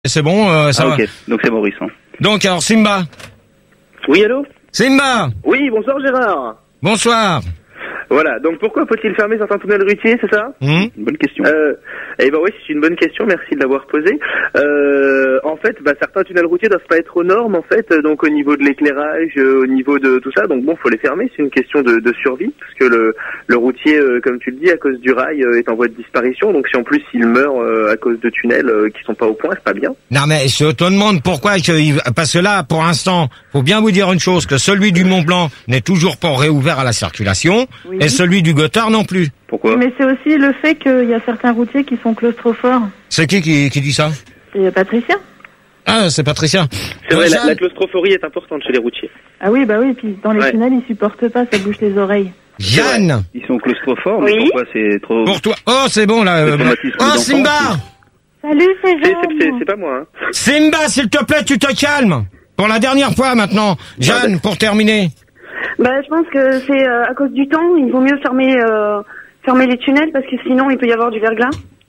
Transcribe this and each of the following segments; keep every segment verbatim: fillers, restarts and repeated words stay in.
C'est bon, euh, ça ah, va. Ok, donc c'est Maurice. Hein. Donc, alors, Simba. Oui, allô? Simba! Oui, bonsoir Gérard. Bonsoir. Voilà, donc pourquoi faut-il fermer certains tunnels routiers, c'est ça? Mmh. Bonne question. Euh, eh ben oui, c'est une bonne question, merci de l'avoir posée. Euh, en fait, bah, certains tunnels routiers doivent pas être aux normes, en fait, donc au niveau de l'éclairage, euh, au niveau de tout ça, donc bon, faut les fermer, c'est une question de, de survie, parce que le, le routier, euh, comme tu le dis, à cause du rail, euh, est en voie de disparition, donc si en plus il meurt euh, à cause de tunnels euh, qui sont pas au point, c'est pas bien. Non mais je te demande pourquoi, que, parce que là, pour l'instant, faut bien vous dire une chose, que celui du Mont Blanc n'est toujours pas réouvert à la circulation, oui. Et celui du Gothard non plus. Pourquoi? Mais c'est aussi le fait qu'il y a certains routiers qui sont claustrophores. C'est qui, qui qui dit ça? C'est Patricia. Ah, c'est Patricia. C'est vrai, la, la claustrophorie est importante chez les routiers. Ah oui, bah oui, puis dans les ouais. tunnels, ils supportent pas, ça bouge les oreilles. Yann! Ils sont claustrophores, oui. mais pourquoi c'est trop... Pour toi. Oh, c'est bon, là. Euh, oh, Simba! Salut, c'est Jeanne. C'est, c'est pas moi, hein. Simba, s'il te plaît, tu te calmes. Pour la dernière fois, maintenant. Jeanne, pour terminer. Bah, je pense que c'est euh, à cause du temps, il vaut mieux fermer, euh, fermer les tunnels parce que sinon il peut y avoir du verglas.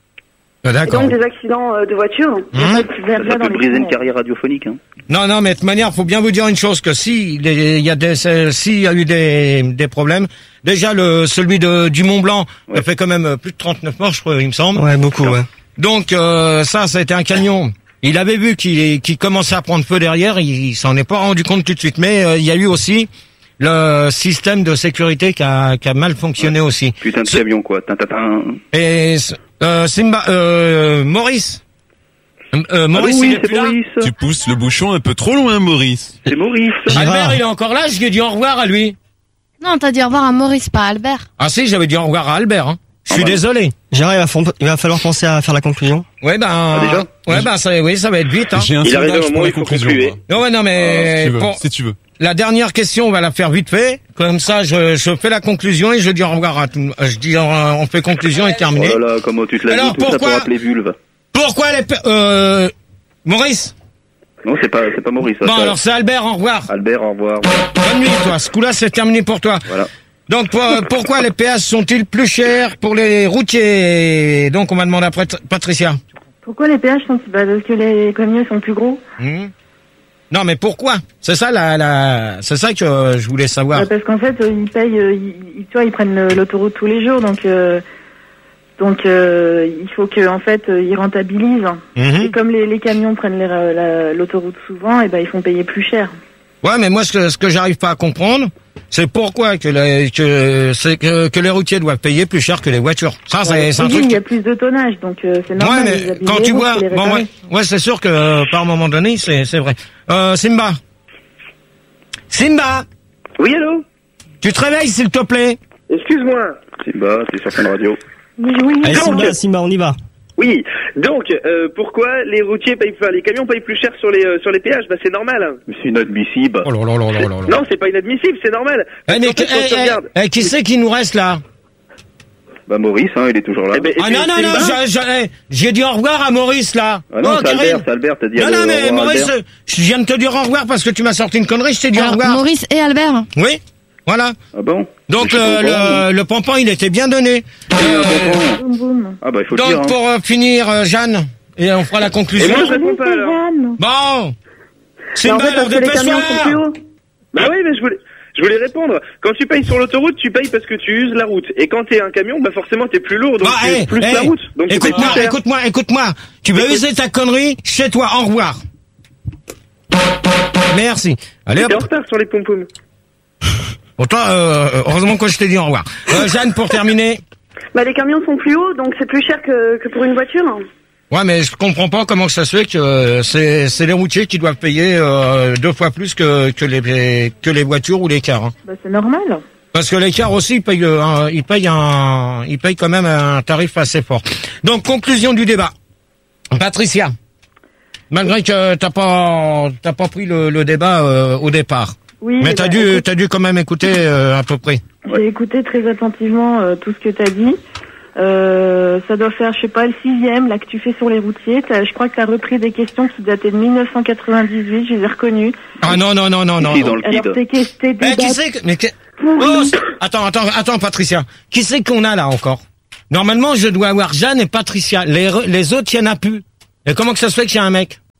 Ah, d'accord. Et donc des accidents euh, de voiture. Mmh. Ça peut dans briser une carrière radiophonique. Hein. Non, non, mais de toute manière, faut bien vous dire une chose, que si il y a des, s'il y a eu des, des problèmes, déjà le celui de du Mont Blanc, ouais. Ça fait quand même plus de trente-neuf morts, je crois, il me semble. Ouais, beaucoup, ouais. Donc euh, ça, ça a été un camion. Il avait vu qu'il qu'il commençait à prendre feu derrière, il, il s'en est pas rendu compte tout de suite, mais euh, il y a eu aussi le système de sécurité qui a, qui a mal fonctionné ouais. aussi. Putain de camion, quoi. Tintin. Et euh, Simba, euh, Maurice. Euh, Maurice, oui, il est plus Maurice. là. Tu pousses le bouchon un peu trop loin, Maurice. C'est Maurice. Albert, il est encore là. Je lui ai dit au revoir à lui. Non, t'as dit au revoir à Maurice, pas à Albert. Ah si, j'avais dit au revoir à Albert. Hein. Je suis ah bah désolé. Gérard, il va, il va falloir penser à faire la conclusion. Ouais, ben. Ah, déjà ouais, ben, ça, oui, ça va être vite. Hein. J'ai un il arrive au moment où la il faut conclusion. conclure. Non, ouais, non, mais. Ah, si, tu veux, pour... si tu veux. La dernière question, on va la faire vite fait. Comme ça, je, je fais la conclusion et je dis au revoir à tout. Je dis, on fait conclusion et terminé. Oh là là, comment tu te l'as dit, tout ça pour rappeler vulve. Pourquoi les, euh, Maurice? Non, c'est pas, c'est pas Maurice. Bon, ça. alors c'est Albert, au revoir. Albert, au revoir. Bonne nuit, toi. Ce coup-là, c'est terminé pour toi. Voilà. Donc, pour, pourquoi les péages sont-ils plus chers pour les routiers? Donc, on m'a demandé après Patricia. Pourquoi les péages sont... Bah, parce que les camions sont plus gros. Mmh. Non, mais pourquoi? C'est ça, la, la, c'est ça que euh, je voulais savoir. Bah, parce qu'en fait, euh, ils payent, euh, ils, tu vois, ils prennent l'autoroute tous les jours, donc, euh, donc, euh, il faut que, en fait, euh, ils rentabilisent. Mmh. Et comme les, les camions prennent les, la, l'autoroute souvent, et ben, ils font payer plus cher. Ouais, mais moi, ce que, ce que j'arrive pas à comprendre, c'est pourquoi que les, que, c'est que, que les routiers doivent payer plus cher que les voitures. Ça, c'est, ouais, c'est un oui, truc. Il y a plus de tonnage, donc euh, c'est normal. Ouais, mais quand tu vois, bon, ouais, ouais, c'est sûr que euh, par un moment donné, c'est, c'est vrai. Euh, Simba. Simba. Oui, allô? Tu te réveilles, s'il te plaît. Excuse-moi. Simba, t'es sur Fun Radio. Oui, oui. Allez, donc, Simba, Simba, on y va. Oui, donc euh, pourquoi les routiers payent, enfin, les camions payent plus cher sur les euh, sur les péages? Bah c'est normal. Hein. C'est inadmissible. Oh là là là là là là. Non, c'est pas inadmissible, c'est normal. Eh, mais que, eh, eh, eh, qui c'est qui nous reste là? Bah Maurice, hein, il est toujours là. Eh ben, ah non non non, j'ai, j'ai, j'ai dit au revoir à Maurice là. Ah non, oh, c'est Albert, c'est Albert, t'as dit. Non non mais Maurice, Albert. Je viens de te dire au revoir parce que tu m'as sorti une connerie, je t'ai dit Alors, au revoir. Maurice et Albert. Oui. Voilà. Ah bon? Donc le, le, le pompon, il était bien donné. Euh, boum, boum. Ah bah il faut donc le dire. Donc hein. pour euh, finir, euh, Jeanne, et on fera la conclusion. Et moi je réponds pas alors. Bon. C'est en une fait, parce que les camions sont plus hauts. Bah oui, mais je voulais, je voulais répondre. Quand tu payes sur l'autoroute, tu payes parce que tu uses la route. Et quand t'es un camion, bah forcément t'es plus lourd, donc bah, tu hey, uses plus hey, la route. Donc tu payes plus cher. Écoute-moi, écoute-moi. Tu veux user ta connerie chez toi. Au revoir. Merci. Allez hop. T'es en retard sur les pom-poms. Bon, toi, euh, heureusement que je t'ai dit au revoir. Euh, Jeanne, pour terminer. Bah les camions sont plus hauts, donc c'est plus cher que, que pour une voiture. Ouais, mais je comprends pas comment ça se fait que euh, c'est, c'est les routiers qui doivent payer euh, deux fois plus que, que les que les voitures ou les cars. Hein. Bah c'est normal. Parce que les cars aussi, ils payent, euh, ils payent un, ils payent quand même un tarif assez fort. Donc conclusion du débat. Patricia, malgré que t'as pas, t'as pas pris le, le débat euh, au départ. Oui. Mais t'as bah, dû, écoute, t'as dû quand même écouter euh, à peu près. J'ai écouté très attentivement euh, tout ce que t'as dit. Euh, ça doit faire, je sais pas, le sixième là que tu fais sur les routiers. T'as, je crois que t'as repris des questions qui dataient de mille neuf cent quatre-vingt-dix-huit. Je les ai reconnues. Ah non non non non non. Ici, dans le Alors tes questions, mais qui c'est que, mais que... Oh, attends attends attends Patricia. Qui c'est qu'on a là encore? Normalement, je dois avoir Jeanne et Patricia. Les les autres, il y en a plus. Et comment que ça se fait qu'il y a un mec?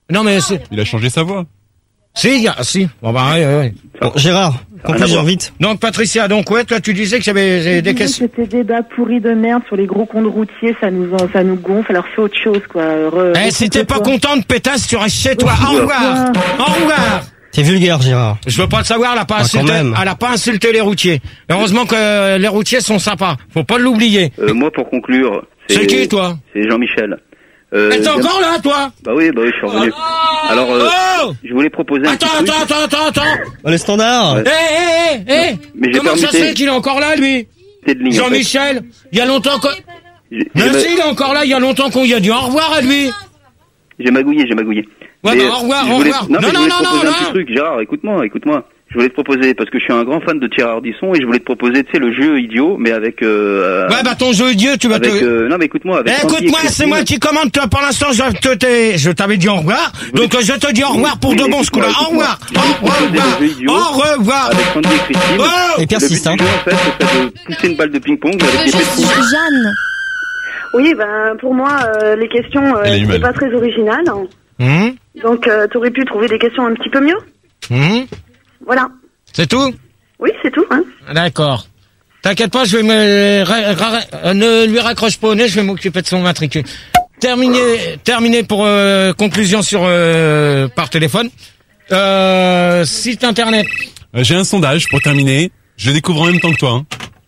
Non, mais c'est... Il a changé sa voix. Si, il y a, si. Bon, bah, ouais, ouais. Bon, Gérard, conclusion vite. Donc, Patricia, donc, ouais, toi, tu disais que j'avais des questions. C'était des débats pourris de merde sur les gros comptes routiers, ça nous, en, ça nous gonfle, alors fais autre chose, quoi. Re, eh, si t'es pas contente, pétasse, tu restes chez toi. Au revoir. Au revoir. T'es vulgaire, Gérard. Je veux pas le savoir, elle a pas Ah, insulté, elle a pas insulté les routiers. Heureusement que euh, les routiers sont sympas. Faut pas l'oublier. Euh, moi, pour conclure, c'est qui, toi? C'est Jean-Michel. Euh, T'es encore là, toi? Bah oui, bah oui, je suis revenu. Oh Alors, euh, oh je voulais proposer un attends, petit attends, truc. attends, attends, attends. Oh, les standards. Ouais. Eh, eh, eh, eh. Mais j'ai Comment ça permuté. se fait qu'il est encore là, lui? C'est de ligne, en fait. Jean-Michel, il y a longtemps que... J'ai- Mais j'ai si, il est encore là, il y a longtemps qu'on y a dit au revoir à lui. J'ai magouillé, j'ai magouillé. Ouais, Mais, bah, au revoir, je au voulais- revoir. Non, mais Non, je non, voulais non, te proposer non, un petit non. truc. Gérard, écoute-moi, écoute-moi. Je voulais te proposer, parce que je suis un grand fan de Thierry Ardisson, et je voulais te proposer, tu sais, le jeu idiot, mais avec... Euh, Ouais, bah, ton jeu idiot, tu vas avec, te... euh, non, mais écoute-moi, avec... Eh, Sandy et écoute-moi, c'est Christine. moi qui commande, toi, pour l'instant, je te, t'ai- je t'avais dit au revoir, donc je te dis au revoir pour Oui, de mais bon ce coup-là. écoute-moi, Au revoir, écoute-moi. au revoir, Je voulais te proposer le jeu idiot au revoir. Avec Sandy et Christine. Oh Et persiste, Le hein. but du jeu, en fait, ce serait de pousser une balle de ping-pong avec des Je pétrons. suis Jeanne. Oui, ben pour moi, euh, les questions, euh, Elle a eu c'est mal. pas très original. Hum, Donc, euh, t'aurais pu trouver des questions un petit peu mieux. hum. Voilà. C'est tout? Oui, c'est tout. Hein. D'accord. T'inquiète pas, je vais me... ra- ra- ra- ne lui raccroche pas au nez, je vais m'occuper de son matricule. Terminé, terminé pour euh, conclusion sur euh, par téléphone. Euh, site internet. Euh, J'ai un sondage pour terminer. Je le découvre en même temps que toi. Hein.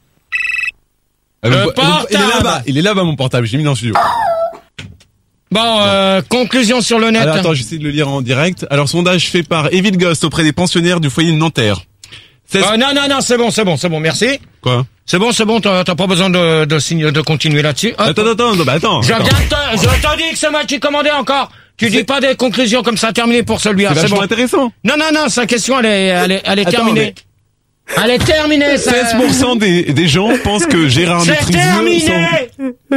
Ah, Le vous- portable. Il est là-bas. Il est là-bas, mon portable. J'ai mis dans le studio. Bon, euh, conclusion sur le net. Alors attends, j'essaie de le lire en direct. Alors, sondage fait par Evil Ghost auprès des pensionnaires du foyer de Nanterre. seize... Euh, non, non, non, c'est bon, c'est bon, c'est bon, merci. Quoi? C'est bon, c'est bon, t'as t'as pas besoin de, de, signe- de continuer là-dessus. Hop. Attends, attends, non, bah attends. Je viens attends. de te, je t'en dis que c'est moi qui commandais encore. Tu dis pas des conclusions comme ça, terminé pour celui-là, C'est c'est vachement bon. intéressant. Non, non, non, sa question, elle est, elle est, elle est Attends, terminée. Elle est terminée, ça. seize pour cent des, des gens pensent que Gérard C'est Maîtriseux terminé!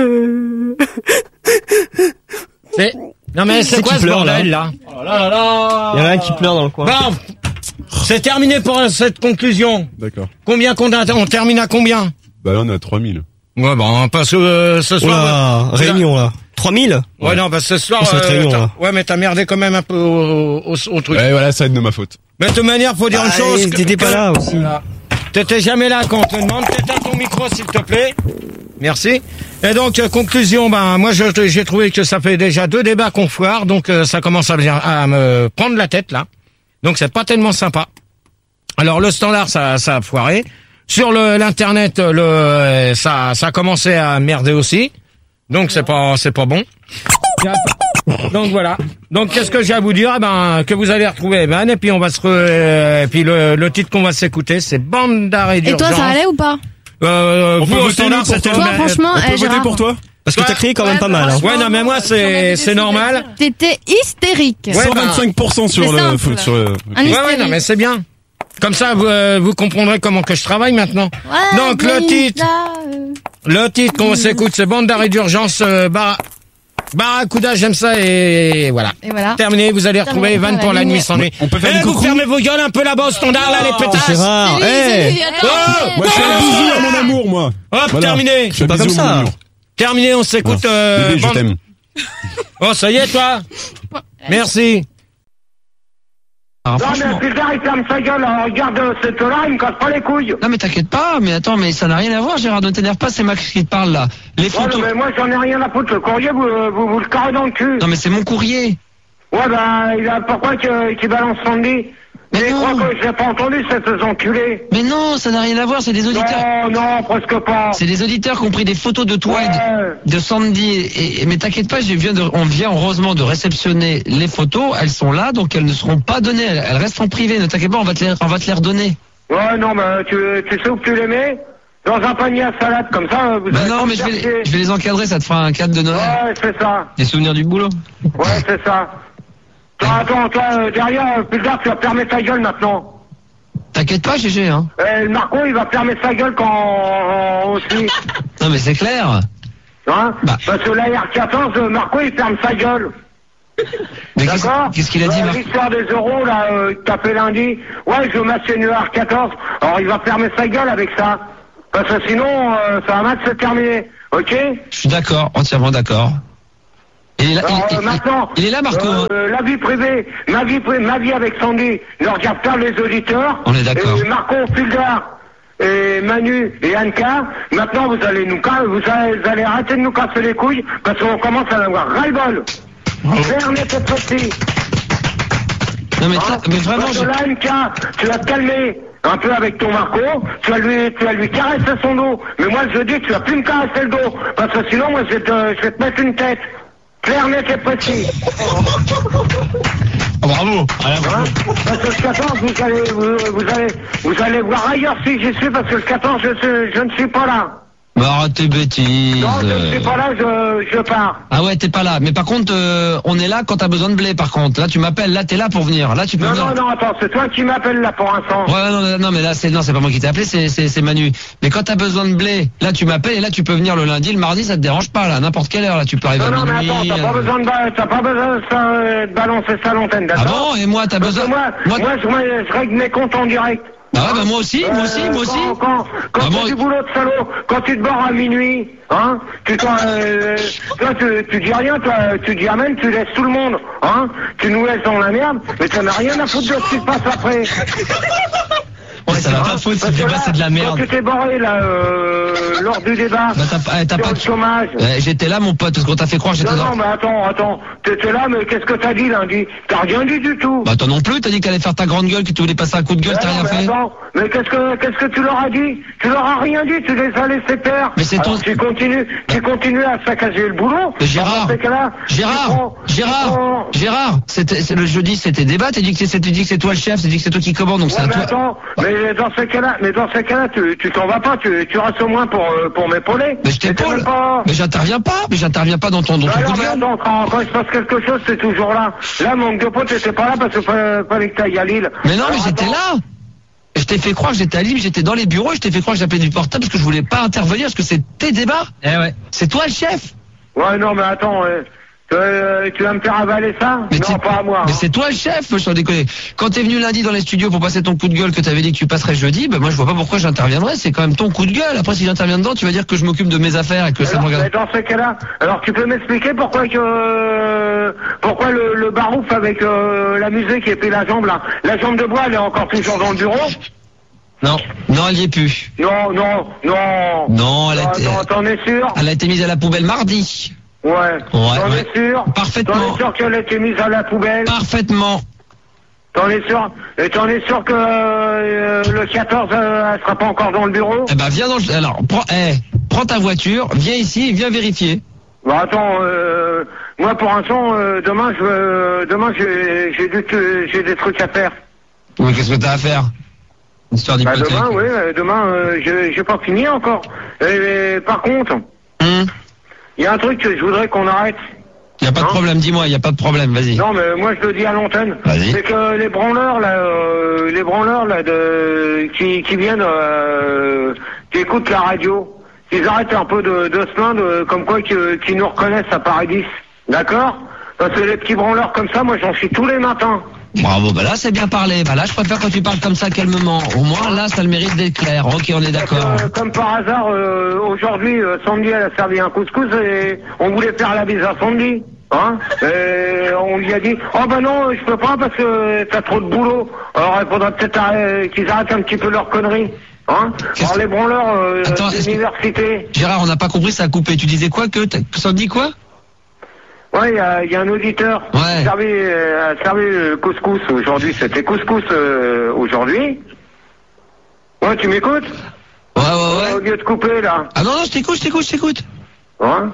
C'est, non mais c'est C'est quoi qui ce pleure, bordel, là? Oh là là là. Il y en a un qui pleure dans le coin. Bon. C'est terminé pour cette conclusion. D'accord. Combien qu'on a, on termine à combien? Bah là, on est à trois mille. Ouais, bon, parce que euh, ce soir... Oula, réunion là. trois mille? Ouais, non, parce que ce soir... Oh, cette réunion, t'as- là. ouais, mais t'as merdé quand même un peu au, au, au truc. Ouais, voilà, ça va être de ma faute. Mais de toute manière, faut dire une Ah, chose... et que- t'étais pas que- là aussi. Voilà. T'étais jamais là quand on te demande. T'éteins ton micro, s'il te plaît. Merci. Et donc, euh, conclusion, ben, moi, je- j'ai trouvé que ça fait déjà deux débats qu'on foire, donc euh, ça commence à, me- à me prendre la tête, là. Donc, c'est pas tellement sympa. Alors, le standard, ça, ça a foiré. Sur le l'internet, le euh, ça, ça a commencé à merder aussi. Donc, c'est pas, c'est pas bon. Donc voilà. Donc qu'est-ce que j'ai à vous dire? Eh ben que vous allez retrouver Ben et puis on va se re... euh, et puis le, le titre qu'on va s'écouter, c'est Bande d'arrêt Et d'urgence. toi, ça allait ou pas? Euh, On vous peut au voter, standard, nous, pour c'était toi Toi, le- franchement, On peut eh, voter Gérard, pour toi? Parce que t'as crié quand même pas mal. Hein. Ouais, non, mais moi c'est c'est normal. t'étais hystérique. Ouais, cent vingt-cinq pour cent sur C'est le, simple. sur le, Un Ouais, ouais, hystérique. non, mais c'est bien. Comme ça, vous, euh, vous comprendrez comment que je travaille maintenant. Ouais, Donc le mais titre, là, euh, le titre qu'on s'écoute, c'est Bande d'arrêt d'urgence. Euh, bar... Barracuda, j'aime ça et voilà. Et voilà. Terminé, vous allez retrouver Terminé, Van pour la la nuit ligne. sans nuit. On peut faire Eh, des vous coucous fermez vos gueules un peu là-bas au standard, là, les pétasses. Gérard, Salut, hey salut, attends, Oh, ouais. Moi, je fais un bisou à mon amour, moi. Hop, Voilà. terminé. Je fais un pas bisou comme à mon ça. amour. Terminé, on s'écoute. Non. Euh, Bébé, je Bande- t'aime. Oh, ça y est, toi. Merci. Ah, Non franchement. mais putain, il ferme sa gueule, alors regarde euh, cette là, il me casse pas les couilles. Non mais t'inquiète pas, mais attends, mais ça n'a rien à voir, Gérard, ne t'énerve pas, c'est Max qui te parle là. Les Ouais, photos. mais moi j'en ai rien à foutre, le courrier vous, euh, vous, vous le carrez dans le cul. Non mais c'est mon courrier. Ouais bah, il a, pourquoi qu'il qu'il balance Sandy? Mais Mais non. crois que je l'ai pas entendu, cette enculée. Mais non, ça n'a rien à voir, c'est des auditeurs. Non, non, presque pas. C'est des auditeurs qui ont pris des photos de toi et Ouais. de, de Sandy. Et, et- mais t'inquiète pas, je viens de, on vient heureusement de réceptionner les photos. Elles sont là, donc elles ne seront pas données. Elles, elles restent en privé. Ne t'inquiète pas, on va te les, on va te les redonner. Ouais, non, mais tu, tu sais où que tu les mets? Dans un panier à salade, comme ça, vous Bah allez non, pas mais me je vais, chercher. les, je vais les encadrer, ça te fera un cadre de Noël. Ouais, c'est ça. Des souvenirs du boulot. Ouais, c'est ça. Toi, attends, toi, euh, derrière, euh, plus tard, tu vas fermer ta gueule maintenant. T'inquiète pas, G G, hein. Euh, le Marco, il va fermer sa gueule quand euh, aussi. Non mais c'est clair. Hein Bah. Parce que la R quatorze, euh, Marco, il ferme sa gueule. Mais qu'est-ce D'accord qu'est-ce qu'il a dit, Euh, Marc? L'histoire des euros, là, euh, que t'as fait lundi. Ouais, je m'assieds une R quatorze. Alors, il va fermer sa gueule avec ça. Parce que sinon, euh, ça va mal se terminer. Ok? Je suis d'accord, entièrement d'accord. Il est là, Alors, il, euh, il, maintenant, il est là, Marco. euh, euh, la vie privée, ma vie, pri- ma vie avec Sandy, ne regarde pas les auditeurs. On est d'accord. Et Marco, Fulgar, et Manu et Anka, maintenant vous allez nous ca- vous allez, vous allez arrêter de nous casser les couilles parce qu'on commence à en avoir ras-le-bol. Faire net et précis. Non mais, Hein t'as- mais vraiment, Parce que j'ai- là, Anka, tu vas te calmer un peu avec ton Marco, tu vas lui, tu vas lui caresser son dos. Mais moi, je dis, tu vas plus me caresser le dos, parce que sinon, moi, je vais te, je vais te mettre une tête. Clair, net et précis. Oh, bravo. Ah, là, bravo. Hein parce que le quatorze, vous allez, vous, vous allez, vous allez voir ailleurs si j'y suis, parce que le quatorze, je, suis- je ne suis pas là. Bah, arrête tes bêtises. Non, je ne suis pas là, je, je pars. Ah ouais, t'es pas là. Mais par contre, euh, on est là quand t'as besoin de blé, par contre. Là, tu m'appelles. Là, t'es là pour venir. Là, tu peux Non, venir. non, non, attends, c'est toi qui m'appelles là pour l'instant. Ouais, non, non, non, mais là, c'est, non, c'est pas moi qui t'ai appelé, c'est, c'est, c'est Manu. Mais quand t'as besoin de blé, là, tu m'appelles et là, tu peux venir le lundi, le mardi, ça te dérange pas, là, n'importe quelle heure, là, tu peux arriver Non, à non, mais minuit. attends, t'as pas euh. besoin de, ba- t'as pas besoin de, ça, euh, de balancer ça à l'antenne, Ah d'accord? bon? Et moi, t'as Parce que besoin. moi, moi, moi, je, moi, je règle mes comptes en direct. Ah ouais, bah, moi aussi, moi aussi, Euh, moi aussi. Quand, quand, quand Ah tu bon fais du boulot de salaud, quand tu te barres à minuit, hein, tu t'en, euh, toi, tu, tu dis rien, toi, tu dis amen, tu laisses tout le monde, hein, tu nous laisses dans la merde, mais t'en as rien à foutre de ce qui se passe après. Ouais, ça va pas foutre, Parce si que le débat, là, c'est de la Quand merde. tu t'es barré, là, euh, lors du débat, Bah, t'as, pas- t'as sur pas le de chômage. Ouais, j'étais là, mon pote, parce qu'on t'a fait croire que j'étais Non, là. non, mais attends, attends, t'étais là, mais qu'est-ce que t'as dit lundi? T'as rien dit du tout. Bah, toi non plus, t'as dit que t'allais faire ta grande gueule, que tu voulais passer un coup de gueule, Ouais, t'as rien mais fait. attends, mais qu'est-ce que qu'est-ce que tu leur as dit? Tu leur as rien dit, tu les as laissés faire. Mais c'est Alors, ton- tu continues, tu continues à saccager le boulot. Mais Gérard, Alors, dans ces cas-là, tu Gérard, prends- tu Gérard, prends- Gérard, c'était, c'est le jeudi, c'était débat, t'as dit que c'est, t'as dit que c'est toi le chef, t'as dit que c'est toi qui commande, donc c'est Ouais, à mais toi. attends, mais dans ces cas-là, mais dans ces cas-là, tu tu t'en vas pas, tu tu restes au moins pour euh, pour m'épauler. Mais je Et t'es t'épaule. même pas- Mais j'interviens pas, mais j'interviens pas dans ton, dans ton Alors, coup de mais gueule. attends, quand, quand il se passe quelque chose, c'est toujours là. Là, manque de pote, t'étais pas là parce que fa- fallait que t'ailles à Lille. Mais non, mais Alors, j'étais attends. là. Je t'ai fait croire que j'étais à Lille, j'étais dans les bureaux, je t'ai fait croire que j'appelais du portable parce que je voulais pas intervenir, parce que c'est tes débats. Eh ouais. C'est toi le chef. Ouais, non, mais attends, euh, euh, tu vas me faire avaler ça? Mais Non, t'es- pas à moi. Mais hein. c'est toi le chef, je t'en déconne. Quand t'es venu lundi dans les studios pour passer ton coup de gueule que t'avais dit que tu passerais jeudi, ben moi je vois pas pourquoi j'interviendrais, c'est quand même ton coup de gueule. Après si j'interviens dedans, tu vas dire que je m'occupe de mes affaires et que ça me Alors, mais regarde. dans ce cas-là, alors tu peux m'expliquer pourquoi que euh, pourquoi le, le barouf avec euh, la musique et puis la jambe là, la jambe de bois elle est encore toujours dans le bureau? Non, non, elle y est plus. Non, non, non. Non, elle a Non, été, non, t'en es sûr? elle a été mise à la poubelle mardi. Ouais. Ouais, T'en ouais. es sûr? Parfaitement. T'en es sûr qu'elle a été mise à la poubelle? Parfaitement. T'en es sûr? Et t'en es sûr que euh, le quatorze euh, elle sera pas encore dans le bureau? Eh ben viens dans le... Alors, prends, eh, prends ta voiture, viens ici, viens vérifier. Bah attends, euh, moi pour l'instant, euh, demain je veux, demain j'ai j'ai du t- j'ai des trucs à faire. Mais qu'est-ce que t'as à faire? Une histoire Bah d'hypothèque. demain, oui, euh, demain euh, j'ai j'ai pas fini encore. Et, et, par contre, Hum. il y a un truc que je voudrais qu'on arrête. Y a pas de Non. problème, dis-moi, y a pas de problème, vas-y. Non mais moi je le dis à l'antenne. Vas-y. C'est que les branleurs là, euh, les branleurs là de qui qui viennent, euh, qui écoutent la radio, ils arrêtent un peu de, de se plaindre euh, comme quoi que- qu'ils nous reconnaissent à Paradis. D'accord? Parce que les petits branleurs comme ça, moi j'en suis tous les matins. Bravo, bah là c'est bien parlé. Bah là je préfère quand tu parles comme ça calmement. Au moins là ça a le mérite d'être clair. Ok, on est d'accord. Euh, comme par hasard, euh, aujourd'hui, euh, Sandy elle a servi un couscous et on voulait faire la bise à Sandy. Hein, et on lui a dit, oh ben non, je peux pas parce que t'as trop de boulot. Alors il faudrait peut-être arrêter- qu'ils arrêtent un petit peu leurs conneries. Hein. Qu'est-ce Alors les branleurs euh, Attends, est-ce que- d'université. Gérard, on n'a pas compris, ça a coupé. Tu disais quoi que t'as- que ça te dit quoi? Ouais, il y a, il y a un auditeur Ouais. qui servi, euh, a servi le couscous aujourd'hui. C'était couscous euh, aujourd'hui. Ouais, tu m'écoutes? Ouais, ouais, Au ouais. lieu de couper là. Ah non, non, je t'écoute, je t'écoute, je t'écoute. Hein,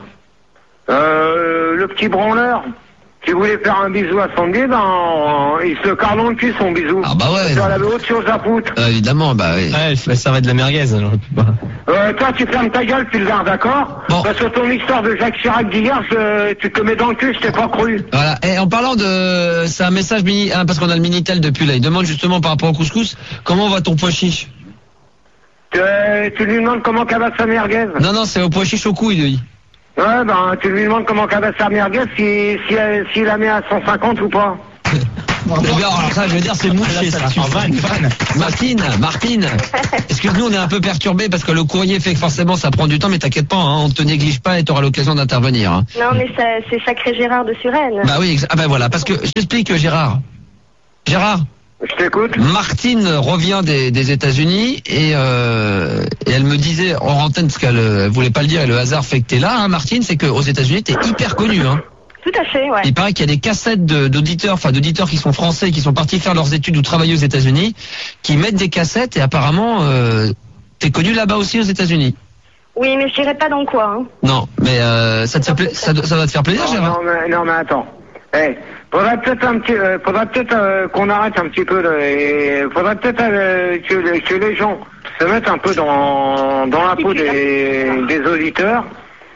euh, le petit branleur qui voulait faire un bisou à Sandy, ben, en- il se le carre dans le cul son bisou. Ah bah ouais, Parce non. qu'elle avait autre chose à foutre. Euh, évidemment, bah oui. Ouais, ça va être de la merguez. Alors. Euh, toi, tu fermes ta gueule, tu le gardes, d'accord? Bon. Parce que ton histoire de Jacques Chirac d'hier, je- tu te mets dans le cul, je t'ai pas cru. Voilà. Et en parlant de, c'est un message mini, hein, parce qu'on a le Minitel depuis là. Il demande justement par rapport au couscous, comment va ton pois chiche? Tu, euh, tu lui demandes comment qu'elle va sa merguez. Non, non, c'est au pois chiche aux couilles, lui. Ouais, ben, tu lui demandes comment qu'elle va sa merguez, si, si, elle- s'il la met à cent cinquante ou pas. Alors ça, je veux dire, c'est mouché, ça. Martine, Martine, excuse-nous, on est un peu perturbés parce que le courrier fait que forcément ça prend du temps, mais t'inquiète pas, hein, on te néglige pas et t'auras l'occasion d'intervenir. Hein. Non, mais ça, c'est sacré Gérard de Suresnes. Bah oui, ah bah voilà, parce que je t'explique, Gérard. Gérard. Je t'écoute. Martine revient des, des États-Unis et, euh, et elle me disait en antenne, parce qu'elle euh, voulait pas le dire et le hasard fait que t'es là, hein, Martine, c'est qu'aux États-Unis t'es hyper connue, hein. Tout à fait, ouais. Il paraît qu'il y a des cassettes de, d'auditeurs, enfin d'auditeurs qui sont français, qui sont partis faire leurs études ou travailler aux États-Unis, qui mettent des cassettes et apparemment euh, t'es connu là-bas aussi aux États-Unis. Oui, mais je dirais pas dans quoi. Hein. Non, mais euh, ça, te fait pla- ça, ça va te faire plaisir, Gérard. Non, mais, non, mais attends. Eh, faudrait peut-être un petit, euh, faudrait peut-être euh, qu'on arrête un petit peu. De, et faudrait peut-être euh, que, que les gens se mettent un peu dans dans la peau des, des auditeurs.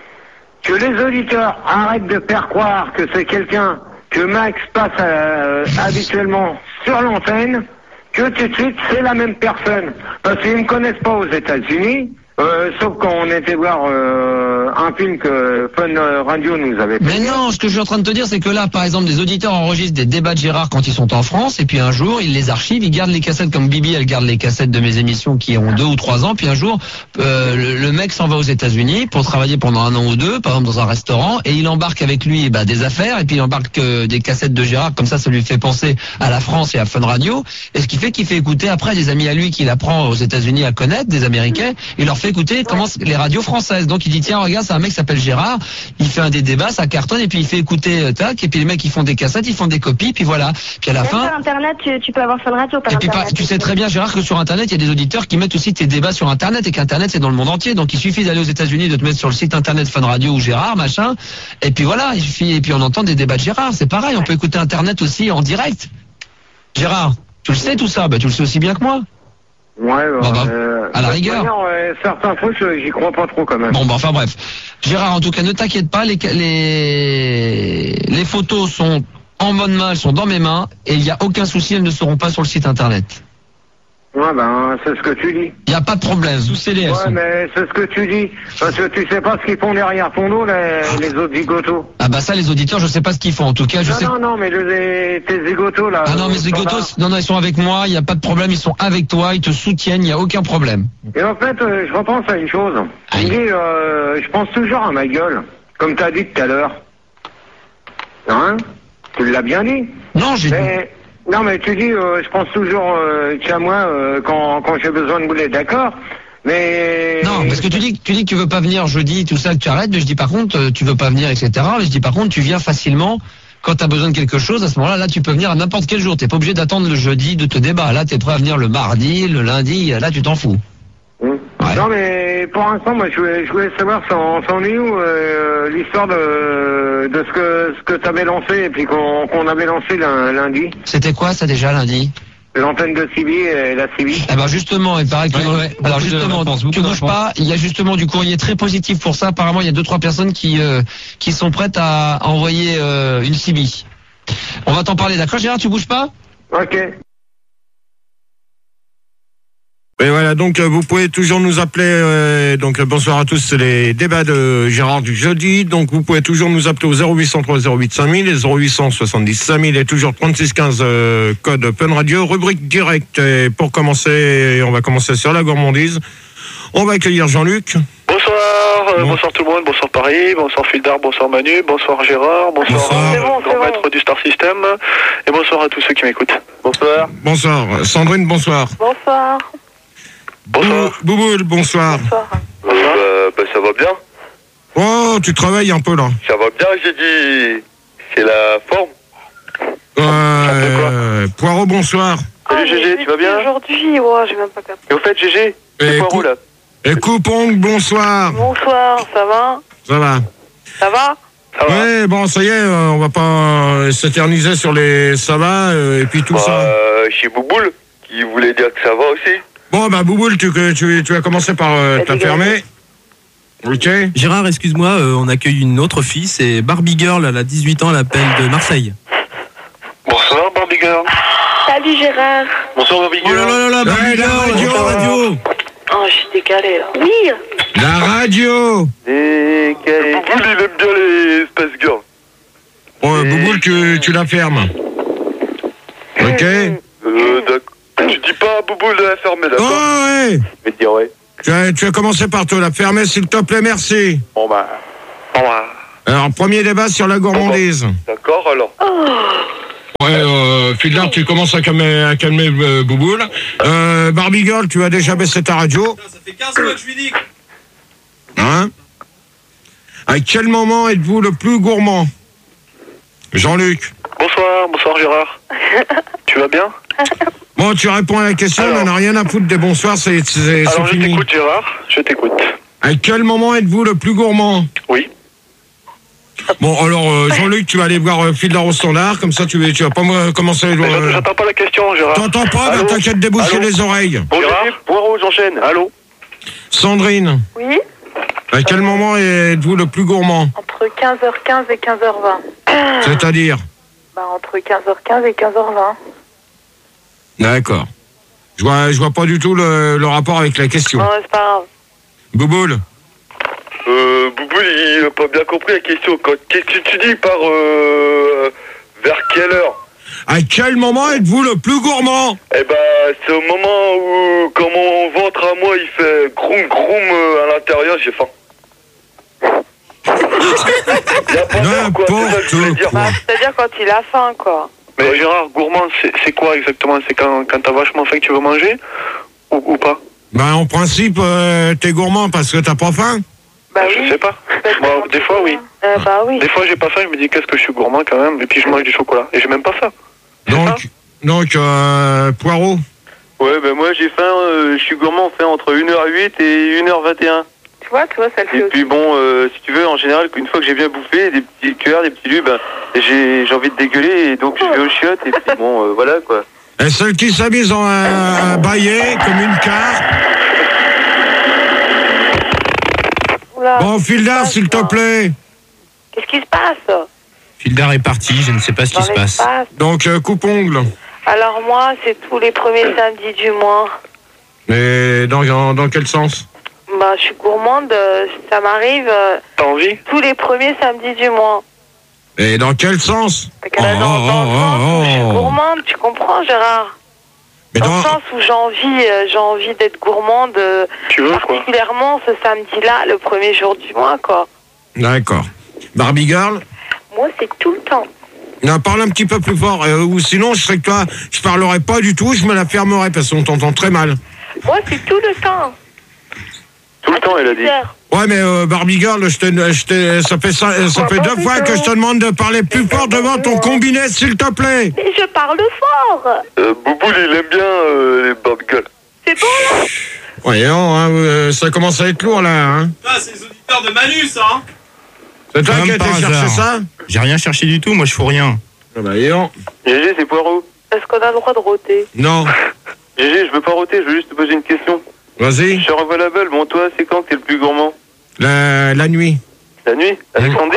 Que les auditeurs arrêtent de faire croire que c'est quelqu'un que Max passe euh, habituellement sur l'antenne, que tout de suite c'est la même personne. Parce qu'ils ne connaissent pas aux États-Unis. Euh, sauf quand on était voir euh, un film que Fun Radio nous avait fait. Mais non, ce que je suis en train de te dire, c'est que là, par exemple, des auditeurs enregistrent des débats de Gérard quand ils sont en France, et puis un jour, ils les archivent, ils gardent les cassettes comme Bibi, elle garde les cassettes de mes émissions qui ont deux ou trois ans, puis un jour, euh, le, le mec s'en va aux États-Unis pour travailler pendant un an ou deux, par exemple dans un restaurant, et il embarque avec lui bah, des affaires, et puis il embarque euh, des cassettes de Gérard, comme ça, ça lui fait penser à la France et à Fun Radio, et ce qui fait qu'il fait écouter après des amis à lui qu'il apprend aux États-Unis à connaître, des Américains, il leur fait écouter comment les radios françaises. Donc il dit tiens regarde, c'est un mec qui s'appelle Gérard, il fait un des débats, ça cartonne, et puis il fait écouter euh, tac, et puis les mecs ils font des cassettes, ils font des copies, puis voilà. Puis à la Même fin. sur Internet, tu, tu peux avoir Fun Radio par et puis Internet. Pas, tu sais très bien Gérard que sur Internet il y a des auditeurs qui mettent aussi tes débats sur Internet, et qu'Internet c'est dans le monde entier. Donc il suffit d'aller aux États-Unis, de te mettre sur le site Internet Fun Radio ou Gérard machin, et puis voilà, il suffit, et puis on entend des débats de Gérard. C'est pareil, on peut écouter Internet aussi en direct. Gérard, tu le sais tout ça, bah tu le sais aussi bien que moi. Ouais, bah, bon, bah, euh, à la rigueur. Manière, ouais, certains trucs, j'y crois pas trop quand même. Bon, bah, enfin bref. Gérard, en tout cas, ne t'inquiète pas, les, les, les photos sont en bonne main, elles sont dans mes mains, et il n'y a aucun souci, elles ne seront pas sur le site internet. Ouais, ben, c'est ce que tu dis. Il n'y a pas de problème, sous scellé, elles Ouais, sont. mais c'est ce que tu dis. Parce que tu sais pas ce qu'ils font derrière ton dos, les, les autres zigotos. Ah bah ça, les auditeurs, je sais pas ce qu'ils font. En tout cas, je non, sais. Non, non, mais les, tes zigotos, là. Ah non, mes zigotos, non, non, ils sont avec moi, il n'y a pas de problème, ils sont avec toi, ils te soutiennent, il n'y a aucun problème. Et en fait, euh, je repense à une chose. Tu me dis, euh, je pense toujours à ma gueule, comme t'as dit tout à l'heure. Hein? Tu l'as bien dit. Non, j'ai mais, non, mais tu dis, euh, je pense toujours euh, qu'à moi euh, quand, quand j'ai besoin de bouler, d'accord? Mais... Non, parce que tu dis, tu dis que tu veux pas venir jeudi, tout ça, que tu arrêtes, mais je dis par contre, euh, tu veux pas venir, et cetera. Mais je dis par contre, tu viens facilement quand tu as besoin de quelque chose. À ce moment-là, là, tu peux venir à n'importe quel jour. T'es pas obligé d'attendre le jeudi de te débat. Là, t'es prêt à venir le mardi, le lundi, là, tu t'en fous. Mmh. Ouais. Non, mais pour l'instant, moi, je voulais, je voulais savoir, c'en c'en est où euh, l'histoire de, de ce que ce que t'avais lancé et puis qu'on qu'on avait lancé lundi. C'était quoi ça déjà lundi? L'antenne de C B et la C B. Eh ben justement, il paraît que ouais, ouais. Alors justement, tu bouges pas. Il y a justement du courrier très positif pour ça. Apparemment, il y a deux trois personnes qui euh, qui sont prêtes à, à envoyer euh, une C B. On va t'en parler, d'accord, Gérard? Tu bouges pas? Ok. Et voilà, donc vous pouvez toujours nous appeler. Euh, donc bonsoir à tous, c'est les débats de Gérard du jeudi. Donc vous pouvez toujours nous appeler au zéro huit cent trois zéro huit cinq mille et zéro huit cent soixante-dix cinq mille et toujours trente-six quinze euh, code Fun Radio, rubrique directe. Et pour commencer, on va commencer sur la gourmandise. On va accueillir Jean-Luc. Bonsoir, euh, bon. bonsoir tout le monde, bonsoir Paris, bonsoir Fildar, bonsoir Manu, bonsoir Gérard, bonsoir, bonsoir. C'est bon, grand maître du Star System, et bonsoir à tous ceux qui m'écoutent. Bonsoir. Bonsoir. Sandrine, bonsoir. Bonsoir. Bonsoir. Bouboule, bonsoir. Bonsoir. Bonsoir. Euh, bah, ça va bien. Oh, tu travailles un peu là. Ça va bien, j'ai dit. C'est la forme. Euh, Poirot, bonsoir. Salut Ah, Gégé, tu vas bien? Aujourd'hui, ouais, j'ai même pas capté. Et au fait, Gégé, c'est Et Poirot cou- là. Et Coupong, bonsoir. Bonsoir, ça va? Ça va. Ça va? Ça va? Ouais, bon, ça y est, euh, on va pas euh, s'éterniser sur les ça va euh, et puis tout bah, ça. Euh, chez Bouboule, qui voulait dire que ça va aussi. Bon, bah, Bouboule, tu, tu, tu vas commencer par euh, t'affermer. Ok. Gérard, excuse-moi, euh, on accueille une autre fille, c'est Barbie Girl, elle a dix-huit ans, elle appelle de Marseille. Bonsoir Barbie Girl. Salut Gérard. Bonsoir Barbie Oh Girl. là là là là, Barbie Ouais, la Girl, radio, bonsoir, la radio. Oh, je suis décalée là. Oui. La radio. Et Bouboule, il aime bien les Space Girls. Bon, euh, Bouboule, tu, tu la fermes. Ok. Euh, d'accord. Tu dis pas à Bouboule de la fermer, d'accord? Oh, ouais. Je vais te dire, ouais. Tu as, tu as commencé par te la fermer, s'il te plaît, merci. Bon, bah. Bon, bah. Alors, premier débat sur la gourmandise. D'accord, alors. Ouais, euh, Fiddler, tu commences à calmer, à calmer euh, Bouboule. Euh, Barbie Girl, tu as déjà baissé ta radio. Ça fait quinze mois que je lui dis. Hein? À quel moment êtes-vous le plus gourmand? Jean-Luc. Bonsoir, bonsoir Gérard. Tu vas bien? Bon, tu réponds à la question, on n'en a rien à foutre des bonsoirs, c'est c'est Alors, je fini. t'écoute Gérard, je t'écoute. À quel moment êtes-vous le plus gourmand? Oui. Bon, alors, euh, Jean-Luc, tu vas aller voir euh, Fiddler au standard, comme ça tu, tu vas pas me commencer... Euh... J'entends pas la question, Gérard. T'entends pas? Bah, t'inquiète, déboucher les oreilles. Bon, Gérard, Poirot, j'enchaîne. Allô? Sandrine. Oui. À quel moment êtes-vous le plus gourmand? Entre quinze heures quinze et quinze heures vingt. C'est-à-dire? Bah, entre quinze heures quinze et quinze heures vingt. D'accord. Je vois, je vois pas du tout le, le rapport avec la question. Non, c'est pas grave. Bouboule. Euh, Bouboule, il a pas bien compris la question. Quand- Qu'est-ce que tu dis par euh, vers quelle heure? À quel moment êtes-vous le plus gourmand? Eh ben, c'est au moment où, quand mon ventre à moi, il fait groum groum euh, à l'intérieur, j'ai faim. N'importe quoi. Bah, c'est-à-dire quand il a faim, quoi. Mais Gérard, gourmand, c'est c'est quoi exactement? C'est quand, quand t'as vachement faim que tu veux manger? Ou, ou pas? Ben, en principe, euh, t'es gourmand parce que t'as pas faim? Bah Je oui. sais pas. Bon, des fois, oui. Euh, bah oui. Des fois, j'ai pas faim, je me dis qu'est-ce que je suis gourmand quand même, et puis je mange du chocolat. Et j'ai même pas ça. Donc, donc euh, Poirot. Ouais, ben moi j'ai faim, euh, je suis gourmand, on fait entre une heure huit et une heure vingt et un. Tu vois, tu vois, ça le fait Et aussi. puis bon, euh, si tu veux, en général, une fois que j'ai bien bouffé, des petits cuillères, des petits lus, ben, j'ai j'ai envie de dégueuler, et donc je vais aux chiottes, et puis bon, euh, voilà quoi. Et celle qui s'amuse en à, à bailler comme une carte. Oula. Bon, Fiddler, s'il te plaît. Qu'est-ce qui se passe? Fildar est parti, je ne sais pas ce qui Dans se passe. l'espace. Donc, euh, coupe-ongle. Alors moi, c'est tous les premiers samedis du mois. Mais dans, dans, dans quel sens? Bah, je suis gourmande, euh, ça m'arrive euh, T'as envie? tous les premiers samedis du mois. Et dans quel sens? Fait que là, dans, dans le sens où je suis gourmande, tu comprends, Gérard? Mais dans, dans- le sens où j'ai envie, euh, j'ai envie d'être gourmande, euh, Tu veux, quoi? particulièrement ce samedi-là, le premier jour du mois, quoi. D'accord. Barbie Girl? Moi, c'est tout le temps. Non, parle un petit peu plus fort, euh, ou sinon je serais que toi, je parlerai pas du tout, je me la fermerai parce qu'on t'entend très mal. Moi, c'est tout le temps. Tout le temps, elle a dit. Ouais, mais euh, Barbie Girl, je te, je te, ça fait, ça, ça fait deux fois que je te demande de parler plus fort devant ton combiné, s'il te plaît. Mais je parle fort. Euh, Bouboule, il aime bien euh, les Barbie Girls. C'est bon, là? Voyons, hein, euh, ça commence à être lourd, là. Hein. Ah, c'est les auditeurs de Manu, ça, hein. C'est toi Comme qui as été par chercher hasard. ça? J'ai rien cherché du tout, moi je fous rien. Ah bah, voyons. G G, c'est Poirot. Est-ce qu'on a le droit de rôter? Non. G G, je veux pas roter, je veux juste te poser une question. Vas-y. Je suis revolable, bon toi, c'est quand que t'es le plus gourmand? La, la nuit. La nuit? Avec Sandy?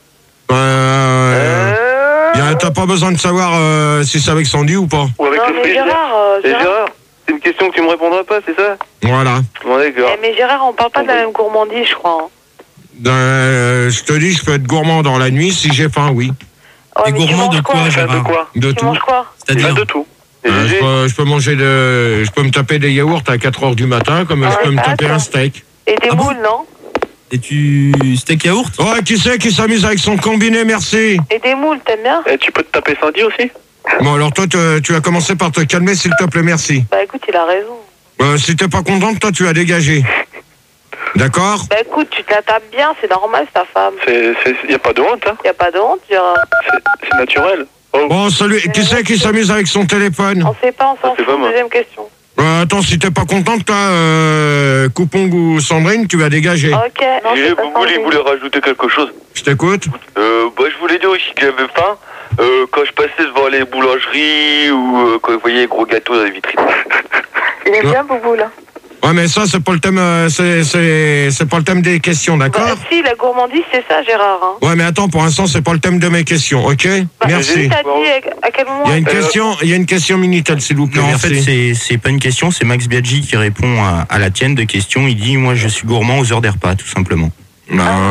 Euh, y a- T'as pas besoin de savoir euh, si c'est avec Sandy ou pas. Ou avec Non, le mais frigidaire? Gérard, euh, Et Gérard. Gérard, c'est une question que tu me répondras pas, c'est ça? Voilà. Bon, d'accord. Eh, mais Gérard, on parle pas de la même gourmandise, je crois. hein. Euh, je te dis, je peux être gourmand dans la nuit si j'ai faim, oui. Ouais, mais tu gourmand manges de quoi, De Gérard? quoi? De Tu tout. manges quoi? C'est-à-dire De tout. Et Euh, je, G G, peux, je peux manger de, je peux me taper des yaourts à quatre heures du matin, comme Ah, je peux me ça, taper ça. un steak. Et des Ah bon moules, non? Et tu... steak yaourt? Oh, qui c'est qui s'amuse avec son combiné, merci. Et des moules, t'aimes bien? Et tu peux te taper Sandy aussi? Bon, alors toi, te- tu as commencé par te calmer, s'il te plaît, merci. Bah écoute, il a raison. Euh, si t'es pas contente, toi, tu as dégagé. D'accord? Bah écoute, tu te la tapes bien, c'est normal, c'est ta femme. C'est, c'est, y a pas de honte, hein? Y a pas de honte, Gérard. C'est, c'est naturel. Oh. Bon, salut. Qui c'est qui s'amuse avec son téléphone? On sait pas, on s'en c'est pas fout. moi. Deuxième question. Euh, attends, si t'es pas contente, toi, euh, Coupong ou Sandrine, tu vas dégager. Ok, non, G G, c'est pas Bouboule, il Sandrine. voulait rajouter quelque chose. Je t'écoute. Euh, bah, je voulais dire aussi que j'avais faim euh, quand je passais devant les boulangeries ou euh, quand je voyais les gros gâteaux dans les vitrines. Il est bien, Boubou, là. Ouais, mais ça, c'est pas le thème, euh, c'est, c'est, c'est pas le thème des questions, d'accord? Bah si, la gourmandise, c'est ça, Gérard. Hein. Ouais, mais attends, pour l'instant, c'est pas le thème de mes questions, ok? Bah, Merci. T'as dit à quel moment? Il y a une euh, question, il y a une question Minitel, s'il vous plaît. Non, en merci. fait, c'est c'est pas une question, c'est Max Biaggi qui répond à, à la tienne de question. Il dit, moi, je suis gourmand aux heures des repas, tout simplement. Bah,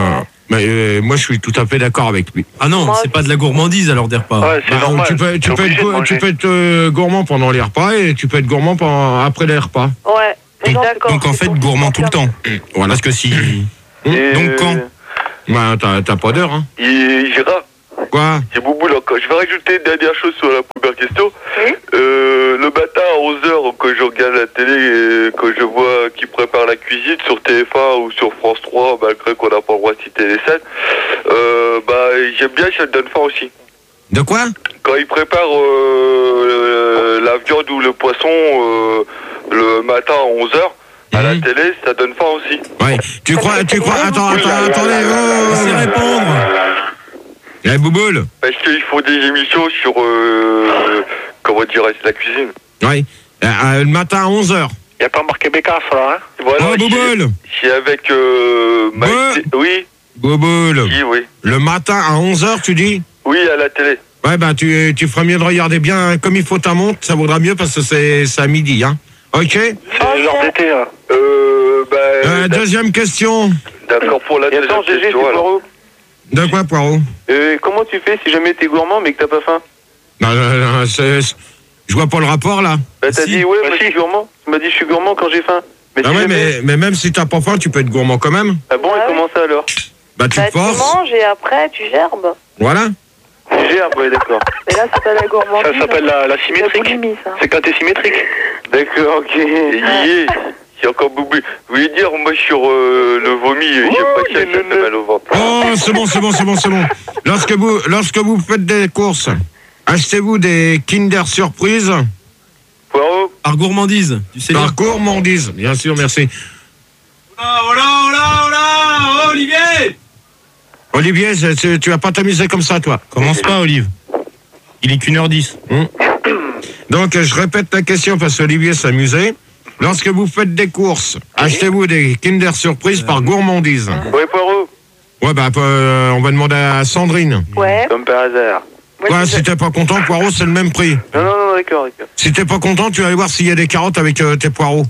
Mais euh, moi, je suis tout à fait d'accord avec lui. Ah non, Moi, c'est pas de la gourmandise alors des repas. Ouais, c'est Bah, normal. tu peux, tu T'es peux obligé être, de go- manger. tu peux être euh, gourmand pendant les repas et tu peux être gourmand pendant, après les repas. Ouais, mais d'accord. Donc en c'est fait, pour- gourmand tout le temps. Voilà. Parce que si. Et, Donc quand Bah, t'as, t'as pas d'heure, hein. Et Gérard, Quoi? c'est Bouboule encore. Je vais rajouter une dernière chose sur la première question. Oui. Euh, le matin à onze heures, quand je regarde la télé et que je vois qui prépare la cuisine sur T F un ou sur France trois, malgré qu'on n'a pas le droit de citer les scènes, euh, bah, j'aime bien, ça me donne faim aussi. De quoi? Quand ils préparent euh, la viande ou le poisson euh, le matin à onze heures, à la télé, ça donne faim aussi. Ouais. Tu crois, tu crois, attends, attends, attendez, oh, laissez répondre. Eh, Bouboule? Parce qu'ils font des émissions sur, euh, comment dirais-je, la cuisine. Ouais. Euh, euh, le matin à onze heures. Il n'y a pas marqué Bécasse, là, hein? Voilà, Oh, Bouboule! c'est avec euh, Mike- Oui, Bouboule. qui, oui. Le matin à onze heures, tu dis? Oui, à la télé. Ouais, bah, tu, tu feras mieux de regarder bien comme il faut ta montre, ça vaudra mieux parce que c'est, c'est à midi, hein. Ok? C'est l'heure d'été, là. Euh, bah... Euh, deuxième question. D'accord, pour la Et deuxième attends, G G, c'est question, alors. Poirot. De quoi, Poirot? Euh, comment tu fais si jamais t'es gourmand mais que t'as pas faim? Non, non, non, c'est, c'est- je vois pas le rapport, là. Bah t'as Si. dit ouais, Bah, moi je si. suis gourmand. Tu m'as dit je suis gourmand quand j'ai faim. Mais Ah si ouais, jamais- mais, mais même si t'as pas faim, tu peux être gourmand quand même. Ah bon, Ah et ouais. comment ça alors? Bah, tu Bah, te tu forces. manges et après, tu gerbes. Voilà. J'ai un ouais, d'accord. Mais là, c'est pas la gourmandise. Ça s'appelle la, la c'est la symétrique. boulimie, ça. C'est quand t'es symétrique. D'accord, ok. Et yeah, c'est encore boubou. Vous voulez dire, moi, sur euh, le vomi, j'aime pas que ça, ça fait mal au ventre. Oh, c'est bon, c'est bon, c'est bon, c'est bon. Lorsque vous, lorsque vous faites des courses, achetez-vous des Kinder Surprise Poirot, Par gourmandise, tu sais bien. par gourmandise. Bien sûr, merci. Oh là, oh là, oh là, oh là, Olivier! Olivier, c'est- c'est- tu vas pas t'amuser comme ça, toi. Commence pas, Olive. Il est qu'une heure dix. Hum. Donc, je répète la question parce qu'Olivier s'amusait. Lorsque vous faites des courses, achetez-vous des Kinder Surprise par gourmandise. ouais, Poirot, Ouais, bah, euh, on va demander à Sandrine. Ouais. comme par hasard. Moi, Quoi, je- si t'es pas content, poireau, c'est le même prix. Non, non, non, d'accord, d'accord. Si t'es pas content, tu vas aller voir s'il y a des carottes avec euh, tes poireaux.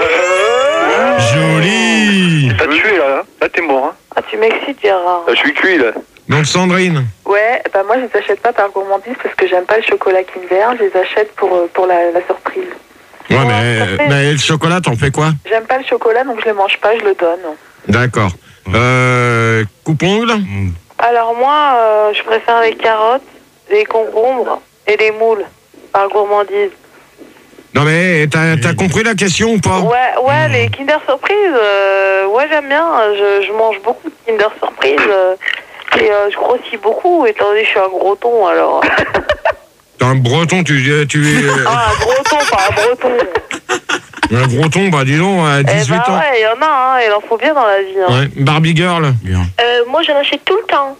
Joli! T'as tué, là. Hein. Là, t'es mort, hein. Ah, tu m'excites, Gérard. Ah, je suis cuit, là. Donc, Sandrine. Ouais, bah moi, je les achète pas par gourmandise parce que j'aime pas le chocolat Kinder. Je les achète pour, euh, pour la, la surprise. Ouais, Ouais, mais, ça fait- mais le chocolat, t'en fais quoi? J'aime pas le chocolat, donc je le mange pas, je le donne. D'accord. Euh, coupe-ongle? Alors moi, euh, je préfère les carottes, les concombres et les moules par gourmandise. Non, mais t'as t'as compris la question ou pas? Ouais, ouais, les Kinder Surprise, euh, ouais, j'aime bien. Je, je mange beaucoup de Kinder Surprise euh, et euh, je grossis beaucoup, étant donné que je suis un gros ton, alors. T'es un breton, tu... tu Ah, un gros ton, pas un breton. un breton, bah dis donc, à Eh dix-huit bah ans. ouais, il y en a, hein, il en faut bien dans la vie. Hein. Ouais, Barbie Girl. Euh, moi, j'en achète tout le temps.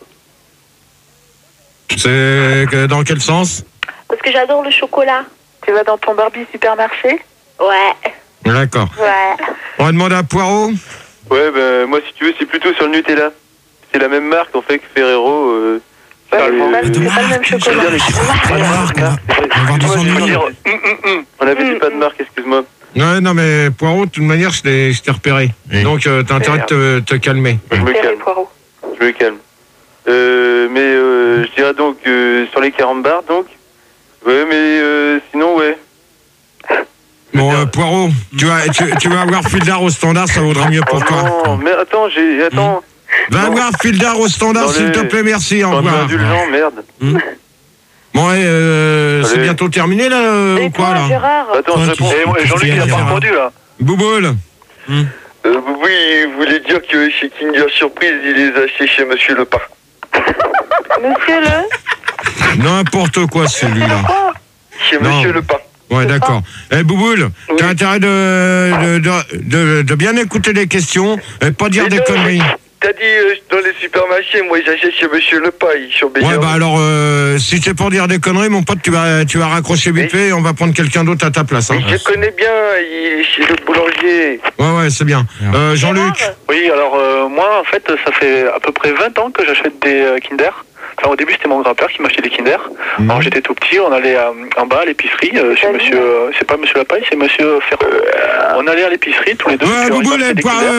C'est que- dans quel sens? Parce que j'adore le chocolat. Tu vas dans ton Barbie supermarché? Ouais. D'accord. Ouais. On va demander à Poirot. Ouais, ben moi si tu veux, c'est plutôt sur le Nutella. C'est la même marque en fait que Ferrero. Euh, Ouais, Charles- mais c'est pas, de c'est pas le même chocolat. avoir des ennuis. On avait dit pas de marque, excuse-moi. Ouais, non, mais Poirot, de toute manière, je t'ai je t'ai repéré. Oui. Donc, euh, t'as intérêt de te, te calmer. Je me C'est les calme. poireaux. Je me calme. Euh, mais euh, je dirais donc euh, sur les quarante bars donc. Ouais, mais euh, sinon ouais. Bon, euh, Poirot, tu vas, tu, tu vas avoir Fildar au standard, ça vaudra mieux pour Oh toi. non, mais attends, j'ai attends. Va Non. avoir Fildar au standard, Dans s'il les- te plaît, merci, au Pas revoir. indulgent, merde. Bon, ouais, euh, c'est Allez. bientôt terminé, là, euh, Et ou quoi, toi, là? Gérard? Attends, Toi, je tu- réponds. Et moi, Jean-Luc, il a pas répondu, là. Bouboule. Euh, oui, il voulait dire que chez Kinder Surprise, il les a achetés chez Monsieur Le Pain. Monsieur le... N'importe quoi, celui-là. Chez Non. Monsieur Le Pain. Ouais, d'accord. Eh, Bouboule, t'as intérêt de, de, de, de, de bien écouter les questions et pas dire Mais des non, conneries. T'as dit euh, dans les supermarchés, moi j'achète chez Monsieur Le Pain, ils sont meilleurs. Ouais, bah alors, euh, si c'est pour dire des conneries, mon pote, tu vas, tu vas raccrocher vite fait et on va prendre quelqu'un d'autre à ta place. Hein. Je le connais bien, il est chez le boulanger. Ouais, ouais, c'est bien. Euh, Jean-Luc. Oui, alors euh, moi, en fait, ça fait à peu près vingt ans que j'achète des euh, Kinder. Enfin, au début, c'était mon grand-père qui m'achetait des Kinder. Mhm. Alors, j'étais tout petit, on allait euh, en bas à l'épicerie, euh, chez Salut. monsieur... euh, c'est pas monsieur Lapaille, c'est monsieur Ferrand. On allait à l'épicerie tous les deux. Ouais, puis on Bouboule, achetait eh, des Poir- Kinder. euh,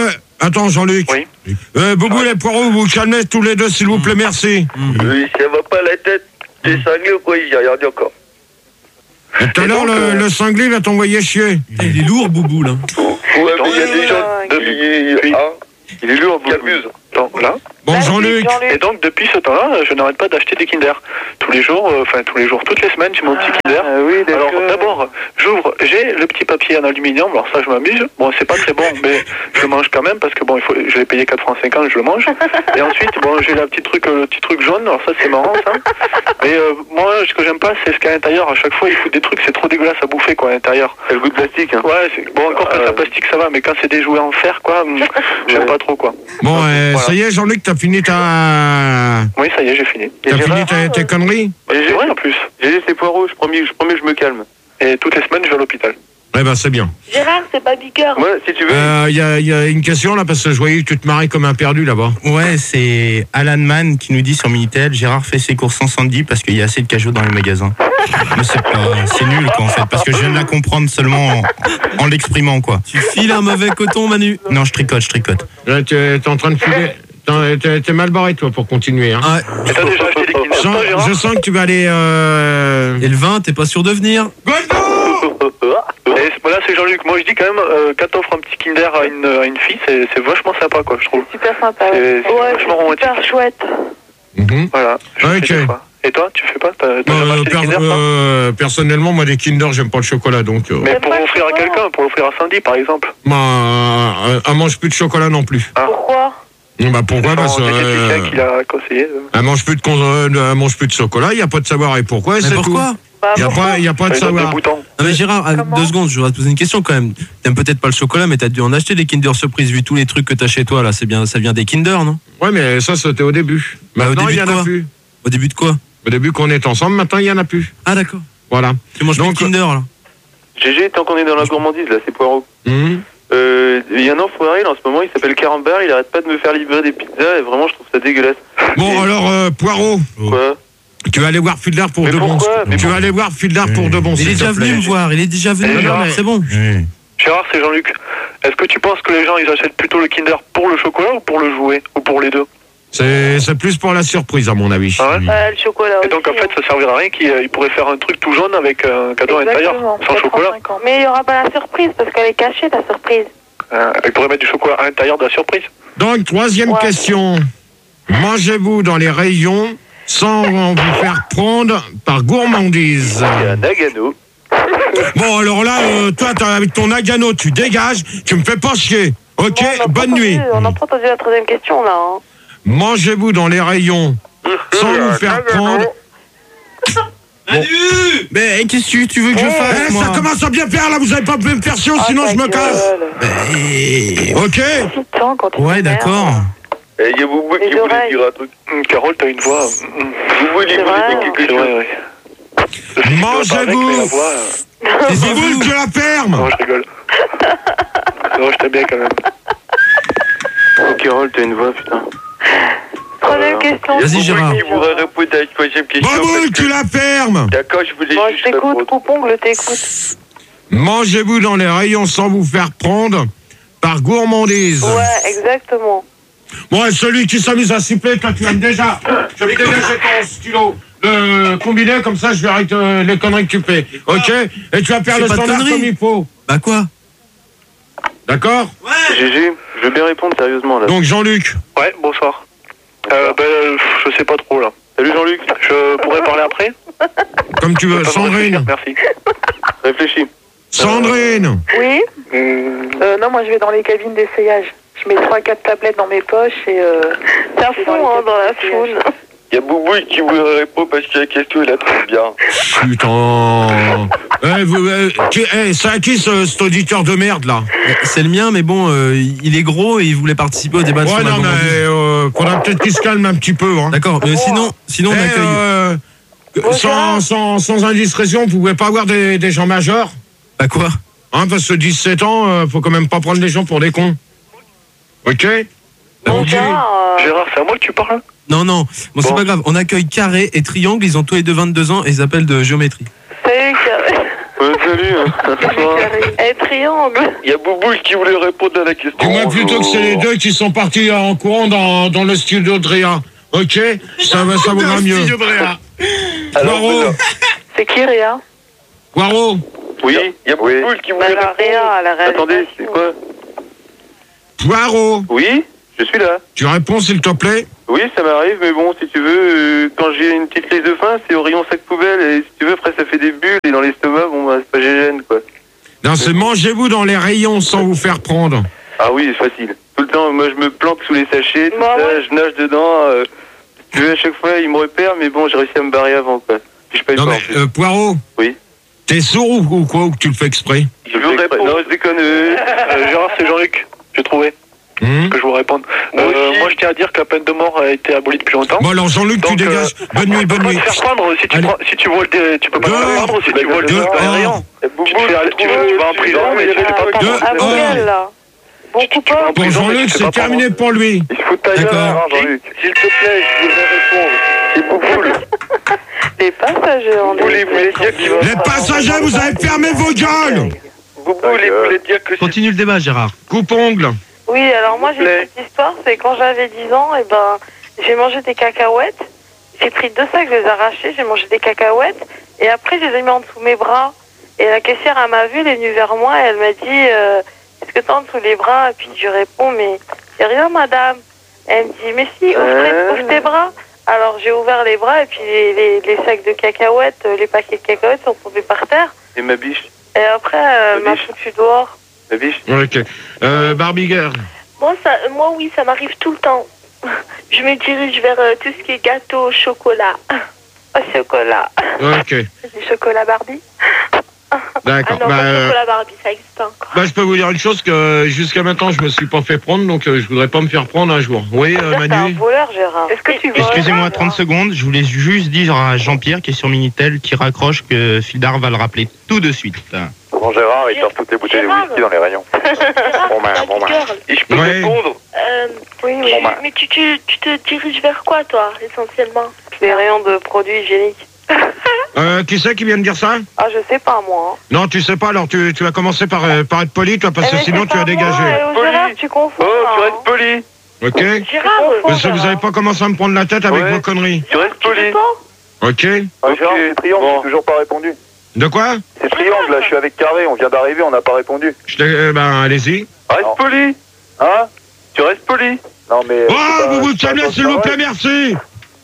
Attends, Jean-Luc. Oui. Euh, Boubou, les poireaux, vous calmez tous les deux, s'il vous plaît, merci. Oui, ça va pas la tête. T'es cinglé ou quoi? J'ai rien dit encore. Et tout à l'heure, le, euh... le cinglé va t'envoyer chier. Il est lourd, Boubou, là. Ouais, mais il y a des gens depuis... Ah, il est lourd, qui abuse. Donc là. Bon, Jean-Luc. Et donc depuis ce temps-là, je n'arrête pas d'acheter des Kinder. Tous les jours, enfin euh, tous les jours, toutes les semaines, j'ai mon petit Kinder. Ah, oui, alors d'abord, j'ouvre, j'ai le petit papier en aluminium, alors ça je m'amuse. Bon, c'est pas très bon, mais je le mange quand même parce que bon, il faut, je l'ai payé quatre francs cinquante, je le mange. Et ensuite, bon, j'ai la petite truc, le petit truc jaune, alors ça c'est marrant ça. Mais euh, moi, ce que j'aime pas, c'est ce qu'à l'intérieur, à chaque fois, il faut des trucs, c'est trop dégueulasse à bouffer quoi à l'intérieur. C'est le goût de plastique. Hein. Ouais, c'est, bon encore euh... quand c'est plastique ça va, mais quand c'est des jouets en fer quoi, j'aime pas trop quoi. Bon, euh, voilà. Ça y est, Jean-Luc, t'as fini ta. Oui, ça y est, j'ai fini. T'as fini tes, tes conneries? J'ai rien en plus. J'ai dit c'est poireaux, je promets, je promets, je me calme. Et toutes les semaines, je vais à l'hôpital. Eh ben, c'est bien. Gérard, c'est pas Bigger. Ouais, si tu veux. Il euh, y, a, y a une question là, parce que je voyais que tu te marrais comme un perdu là-bas. Ouais, c'est Alan Mann qui nous dit sur Minitel, Gérard fait ses courses sans Sandy parce qu'il y a assez de cajots dans les magasins. Mais c'est pas, c'est nul quoi en fait, parce que je viens de la comprendre seulement en, en l'exprimant quoi. Tu files un mauvais coton, Manu? Non, je tricote, je tricote. Là, t'es, t'es en train de filer. T'es, t'es mal barré toi pour continuer. Hein. Ah, et t'as déjà acheté des Kinder, je, sens, je sens que tu vas aller. Euh... Et le vin, t'es pas sûr de venir? Et voilà, c'est Jean-Luc. Moi, je dis quand même, euh, quand t'offres un petit Kinder à une, à une fille, c'est, c'est vachement sympa, quoi, je trouve. Super sympa. C'est, c'est ouais, vachement c'est romantique. super chouette. Mm-hmm. Voilà. Je okay. fais des fois. Et toi, tu fais pas? T'as, t'as euh, acheté per- des Kinder, euh, personnellement, moi, des Kinder, j'aime pas le chocolat, donc. Euh... Mais pour l'offrir à quelqu'un, pour l'offrir à Sandy, par exemple. Bah, euh, elle mange plus de chocolat non plus. Ah. Pourquoi? Bah pourquoi? Parce que euh, quelqu'un qui l'a conseillé. Euh. Elle mange plus de con- euh, elle mange plus de chocolat. Il y a pas de savoir et pourquoi. Mais c'est pourquoi? Bah, il y a pourquoi pas, il y a pas de savoir. Non mais Gérard, à deux secondes, je voudrais te poser une question quand même. T'aimes peut-être pas le chocolat, mais t'as dû en acheter des Kinder Surprise vu tous les trucs que t'as chez toi là. C'est bien, ça vient des Kinder, non? Ouais, mais ça c'était au début. Bah, Maintenant au début il y en de a plus. Au début de quoi? Au début qu'on est ensemble. Maintenant il y en a plus. Ah d'accord. Voilà. Tu manges donc plus de Kinder là. G G, tant qu'on est dans la gourmandise là, c'est poireaux. Mmh. Euh, il y a un enfoiré là en ce moment, il s'appelle Carambar, il arrête pas de me faire livrer des pizzas et vraiment je trouve ça dégueulasse. Bon et... alors euh, Poireau. Quoi? Tu vas aller voir Fiedler pour mais de bons. Mais tu bon. vas aller voir Fiedler pour de bons. Il est déjà venu me voir, il est déjà venu. Eh, Gérard, c'est bon. Mmh. Gérard, c'est Jean-Luc. Est-ce que tu penses que les gens ils achètent plutôt le Kinder pour le chocolat ou pour le jouet? Ou pour les deux? C'est, c'est plus pour la surprise à mon avis. Ah ouais euh, le chocolat. Et donc aussi, en fait, ça servira à rien qu'il il pourrait faire un truc tout jaune avec un cadeau à l'intérieur, sans chocolat. Mais il n'y aura pas la surprise parce qu'elle est cachée, la surprise. Euh, il pourrait mettre du chocolat à l'intérieur de la surprise. Donc, troisième ouais. question. Mangez-vous dans les rayons sans vous faire prendre par gourmandise? Il y a un Nagano. Bon, alors là, euh, toi, avec ton Nagano, tu dégages, tu me fais pas chier. Ok, bon, bonne entendu, nuit. On n'a pas entendu la troisième question, là. Hein. Mangez-vous dans les rayons sans vous faire prendre... Bon. Mais qu'est-ce que tu veux que je fasse, eh, moi? Ça commence à bien faire, là, vous avez pas me faire chier, sinon je me casse. Mais... Ok. Ouais, d'accord. Il y a Boubou qui voulait dire un truc. Mmh, Carole, t'as une voix. Mmh. Boubou, il voulait dire quelque chose. Ouais, ouais. Mangez-vous. Boubou, tu la fermes. Non, je rigole. Non, je t'aime bien quand même. Oh, Carole, t'as une voix, putain. Troisième question. Vas-y, Gérard. Qui voudrait répondre à la troisième question? Boubou, tu la fermes. D'accord, je voulais Moi, juste je t'écoute, répondre. Coupongle t'écoute. Mangez-vous dans les rayons sans vous faire prendre par gourmandise. Ouais, exactement. Bon, celui qui s'amuse à siffler, toi, tu aimes déjà. Je vais dégager ton stylo. Le combiné, comme ça, je verrai que, les conneries que tu fais. Ok? Et tu vas faire le standard comme il faut. Bah quoi? D'accord? Ouais. G G, je veux bien répondre sérieusement là. Donc, Jean-Luc. Ouais, bonsoir. Euh, ben, je sais pas trop là. Salut Jean-Luc. Je pourrais parler après? Comme tu veux. Sandrine. Merci. Réfléchis. Sandrine. Oui. Mmh. Euh, non, moi je vais dans les cabines d'essayage. Je mets trois quatre tablettes dans mes poches et... Euh, c'est un fou, hein, dans la foule. Il y a Boubou qui voudrait répondre parce que la question, elle a très bien. Putain. eh, vous, eh, qui, eh, c'est à qui ce, cet auditeur de merde, là? C'est le mien, mais bon, euh, il est gros et il voulait participer au débat de ouais, sur la non, mais euh, faudra peut-être qu'il se calme un petit peu. Hein. D'accord, mais sinon, sinon on eh, accueille... Euh, sans, sans, sans indiscrétion, vous pouvez pas avoir des, des gens majeurs? Bah quoi? Hein, parce que dix-sept ans, euh, faut quand même pas prendre les gens pour des cons. Ok? Bon, Gérard, euh... Gérard, c'est à moi que tu parles? Non, non, bon, bon. C'est pas grave, on accueille Carré et Triangle, ils ont tous les deux vingt-deux ans et ils appellent de géométrie. Salut Carré. Ouais, salut. Eh, triangle. Il y a Boubou qui voulait répondre à la question. Dis-moi plutôt que c'est les deux qui sont partis en courant dans, dans le studio de Réa. Ok? Ça va, ça vaudra mieux. Poirot. C'est qui, Réa? Poirot. Oui, il y a Boubou qui voulait répondre. Réa, la Attendez, c'est quoi? Poirot. Oui, je suis là. Tu réponds, s'il te plaît? Oui, ça m'arrive, mais bon, si tu veux, euh, quand j'ai une petite crise de faim, c'est au rayon sac poubelle, et si tu veux, après ça fait des bulles, et dans l'estomac, bon, bah, c'est pas gêne, quoi. Non, c'est mangez-vous dans les rayons sans vous faire prendre. Ah oui, c'est facile. Tout le temps, moi, je me planque sous les sachets, tout Bah, ça, ouais. je nage dedans, euh, si tu veux, à chaque fois, ils me repèrent, mais bon, j'ai réussi à me barrer avant, quoi. Puis je paye Non, pas, mais, en plus. euh, Poirot. Oui. T'es sourd ou, ou quoi, ou que tu le fais exprès? Je veux répondre. Non, je déconne. Euh, Euh, Gérard, c'est Jean-Luc. J'ai trouvé. Hum Que je vous réponde. Euh, moi, je tiens à dire que la peine de mort a été abolie depuis longtemps. Bon, alors, Jean-Luc, tu Donc, dégages. euh, Bonne nuit, bonne tu peux nuit. pas te faire prendre si tu, Allez. prends- si tu vois le, tu peux pas te faire Dehors. prendre si tu vois le Dehors. rayon. Tu, te fais- tu, tu vas en prison, mais tu fais pas prendre. Dehors. Ah, Google, là. Bon coupon. Pour Jean-Luc, c'est terminé pour lui. Il se fout de ta gueule, D'accord. hein, Jean-Luc. S'il te plaît, je voudrais répondre. C'est Bouboule. Les passagers en Bouboule, il voulait dire qu'il va... Les passagers, vous avez fermé vos gueules. Bouboule, il voulait dire que... Continue le débat, Gérard. Coupe-ongle. Oui, alors moi j'ai une petite histoire, c'est quand j'avais dix ans, et ben j'ai mangé des cacahuètes, j'ai pris deux sacs, je les ai arrachés, j'ai mangé des cacahuètes, et après je les ai mis en dessous de mes bras, et la caissière elle m'a vu, elle est venue vers moi, et elle m'a dit euh, est-ce que t'as en dessous les bras? Et puis je réponds mais c'est rien madame. Et elle me dit mais si, ouvre, ouvre tes bras. Alors j'ai ouvert les bras, et puis les, les, les sacs de cacahuètes, les paquets de cacahuètes sont tombés par terre, Et ma biche. et après elle m'a foutu dehors. Ma biche. Ok. Euh, Barbie Girl. Moi, ça, moi, oui, ça m'arrive tout le temps. Je me dirige vers euh, tout ce qui est gâteau, chocolat. Au chocolat. Ok. Du chocolat Barbie. D'accord. Ah non, Bah, pas euh, chocolat Barbie, ça existe encore. bah, je peux vous dire une chose, que jusqu'à maintenant, je me suis pas fait prendre, donc euh, je voudrais pas me faire prendre un jour. Oui, euh, T'es un Manu. voleur, Gérard. Est-ce que tu voles? Excusez-moi trente secondes, je voulais juste dire à Jean-Pierre qui est sur Minitel qui raccroche que Fildar va le rappeler tout de suite. Bon, Gérard, il sort toutes les bouteilles de whisky dans les rayons. Bon, ben, bon, ben. Et je peux Ouais. répondre? Euh, Oui, oui. tu- mais tu, tu, tu te diriges vers quoi, toi, essentiellement? Les rayons de produits hygiéniques. Euh, qui c'est qui vient de dire ça? Ah, je sais pas, moi. Non, tu sais pas, alors tu, tu vas commencer par, euh, par être poli, toi, parce Eh, que mais sinon c'est tu vas pas dégager. moi, eh, oh, Gérard, tu confonds. Oh, tu là, restes hein. poli. Ok? Gérard, Parce que vous avez pas commencé à me prendre la tête avec Ouais. vos conneries. Tu restes poli. Ok? Ouais, Gérard, c'est Triangle, j'ai toujours pas répondu. De quoi? C'est Triangle, là, je suis avec Carré, on vient d'arriver, on n'a pas répondu. Je t'ai- euh, ben, allez-y. Reste Non. poli. Hein? Tu restes poli. Non, mais... Oh, c'est pas- vous vous c'est pas calmez, ton s'il vous plaît, travail. merci.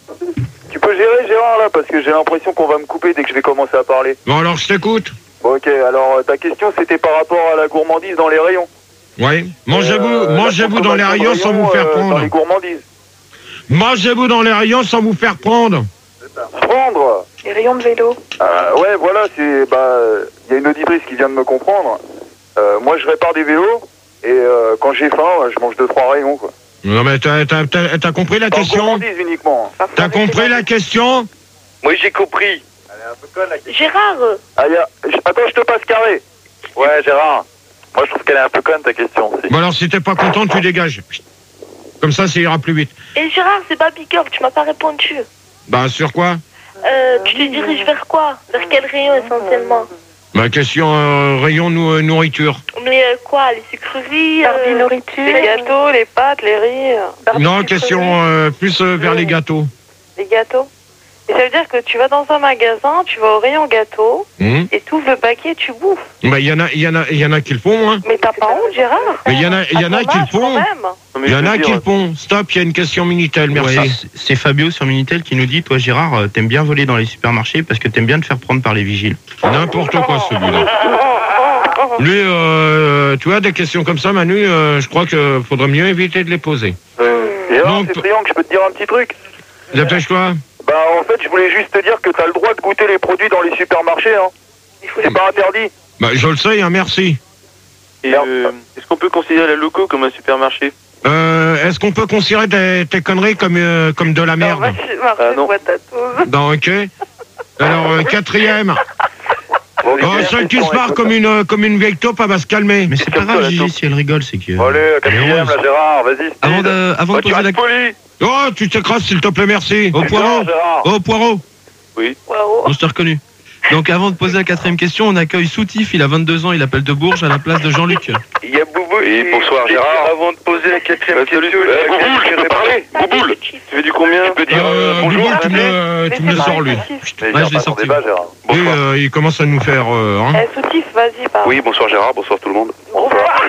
Tu peux gérer, Gérard, là, parce que j'ai l'impression qu'on va me couper dès que je vais commencer à parler. Bon, alors, je t'écoute. Bon, ok, alors, euh, ta question, c'était par rapport à la gourmandise dans les rayons. Oui. Mangez-vous, Euh, mangez-vous la dans les consommation rayons de sans vous faire euh, Dans prendre. les gourmandises. Mangez-vous dans les rayons sans vous faire prendre. Prendre Les rayons de vélo. Euh, ouais, voilà, c'est bah, il y a une auditrice qui vient de me comprendre. Euh, moi, je répare des vélos et euh, quand j'ai faim, je mange deux trois rayons quoi. Non, mais t'as, t'as, t'as, t'as compris la Dans question? gourmandise uniquement. T'as compris la question? Moi, j'ai compris. Elle est un peu conne la question. Gérard, euh, Ah, y a... je- Attends, je te passe Carré. Ouais, Gérard. Moi, je trouve qu'elle est un peu conne ta question aussi. Bon, alors, si t'es pas content, tu dégages. Comme ça, ça ira plus vite. et Gérard, c'est Baby Girl, tu m'as pas répondu. Bah, sur quoi? Euh, tu te diriges vers quoi? Vers quel rayon, essentiellement? Bah, question euh, rayon nou- euh, nourriture. Mais euh, quoi? Les sucreries Barbie euh, nourriture. les Les gâteaux, les pâtes, les riz. Barbie Non, sucreries. question euh, plus euh, vers les gâteaux. Les gâteaux. Et ça veut dire que tu vas dans un magasin, tu vas au rayon gâteau, Hum. et tu ouvres le paquet et tu bouffes. Bah, il y en a, il y en a, il y en a qui le font, hein. Mais t'as pas honte, Gérard? Mais il y en a, il y en a qui le font. Il y en a qui le font. Stop, il y a une question Minitel, merci. Ouais, c'est- c'est Fabio sur Minitel qui nous dit, toi Gérard, euh, t'aimes bien voler dans les supermarchés parce que t'aimes bien te faire prendre par les vigiles. N'importe quoi celui-là. Lui, euh, tu vois, des questions comme ça, Manu, euh, je crois qu'il faudrait mieux éviter de les poser. Gérard, c'est Triangle, je peux te dire un petit truc? Dépêche-toi. Bah, en fait, je voulais juste te dire que t'as le droit de goûter les produits dans les supermarchés, hein. C'est pas interdit. Bah, je le sais, hein, merci. Et, euh, est-ce qu'on peut considérer la loco comme un supermarché? Euh, est-ce qu'on peut considérer tes, tes conneries comme, euh, comme de la merde? Ah, non. Non, ok. Alors, euh, quatrième. Oh, celle qui se barre comme une, euh, comme une vieille taupe, elle va se calmer. Mais c'est pas grave, Gigi, si elle rigole, c'est que... Allez, quatrième, là, Gérard, vas-y. Avant de, avant de Oh, tu poser la... restes poli. Oh, tu t'écrases, s'il te plaît, merci. Au poireau. Gérard. Au poireau. Oui. On s'est reconnu. Donc avant de poser la quatrième question, on accueille Soutif, il a vingt-deux ans, il appelle de Bourges à la place de Jean-Luc. Il y a Boubou. Oui, bonsoir Gérard. Avant de poser la quatrième question, Euh, Bouboule, tu peux parler Bouboule, tu veux du combien Tu peux dire Euh, bonjour. Bouboule, tu me le, tu me le sors, lui. Ouais, je l'ai sorti. Débat, Gérard. Et euh, il commence à nous faire... Euh, hein. Eh, Soutif, vas-y, pardon. Oui, bonsoir Gérard, bonsoir tout le monde. Bonsoir.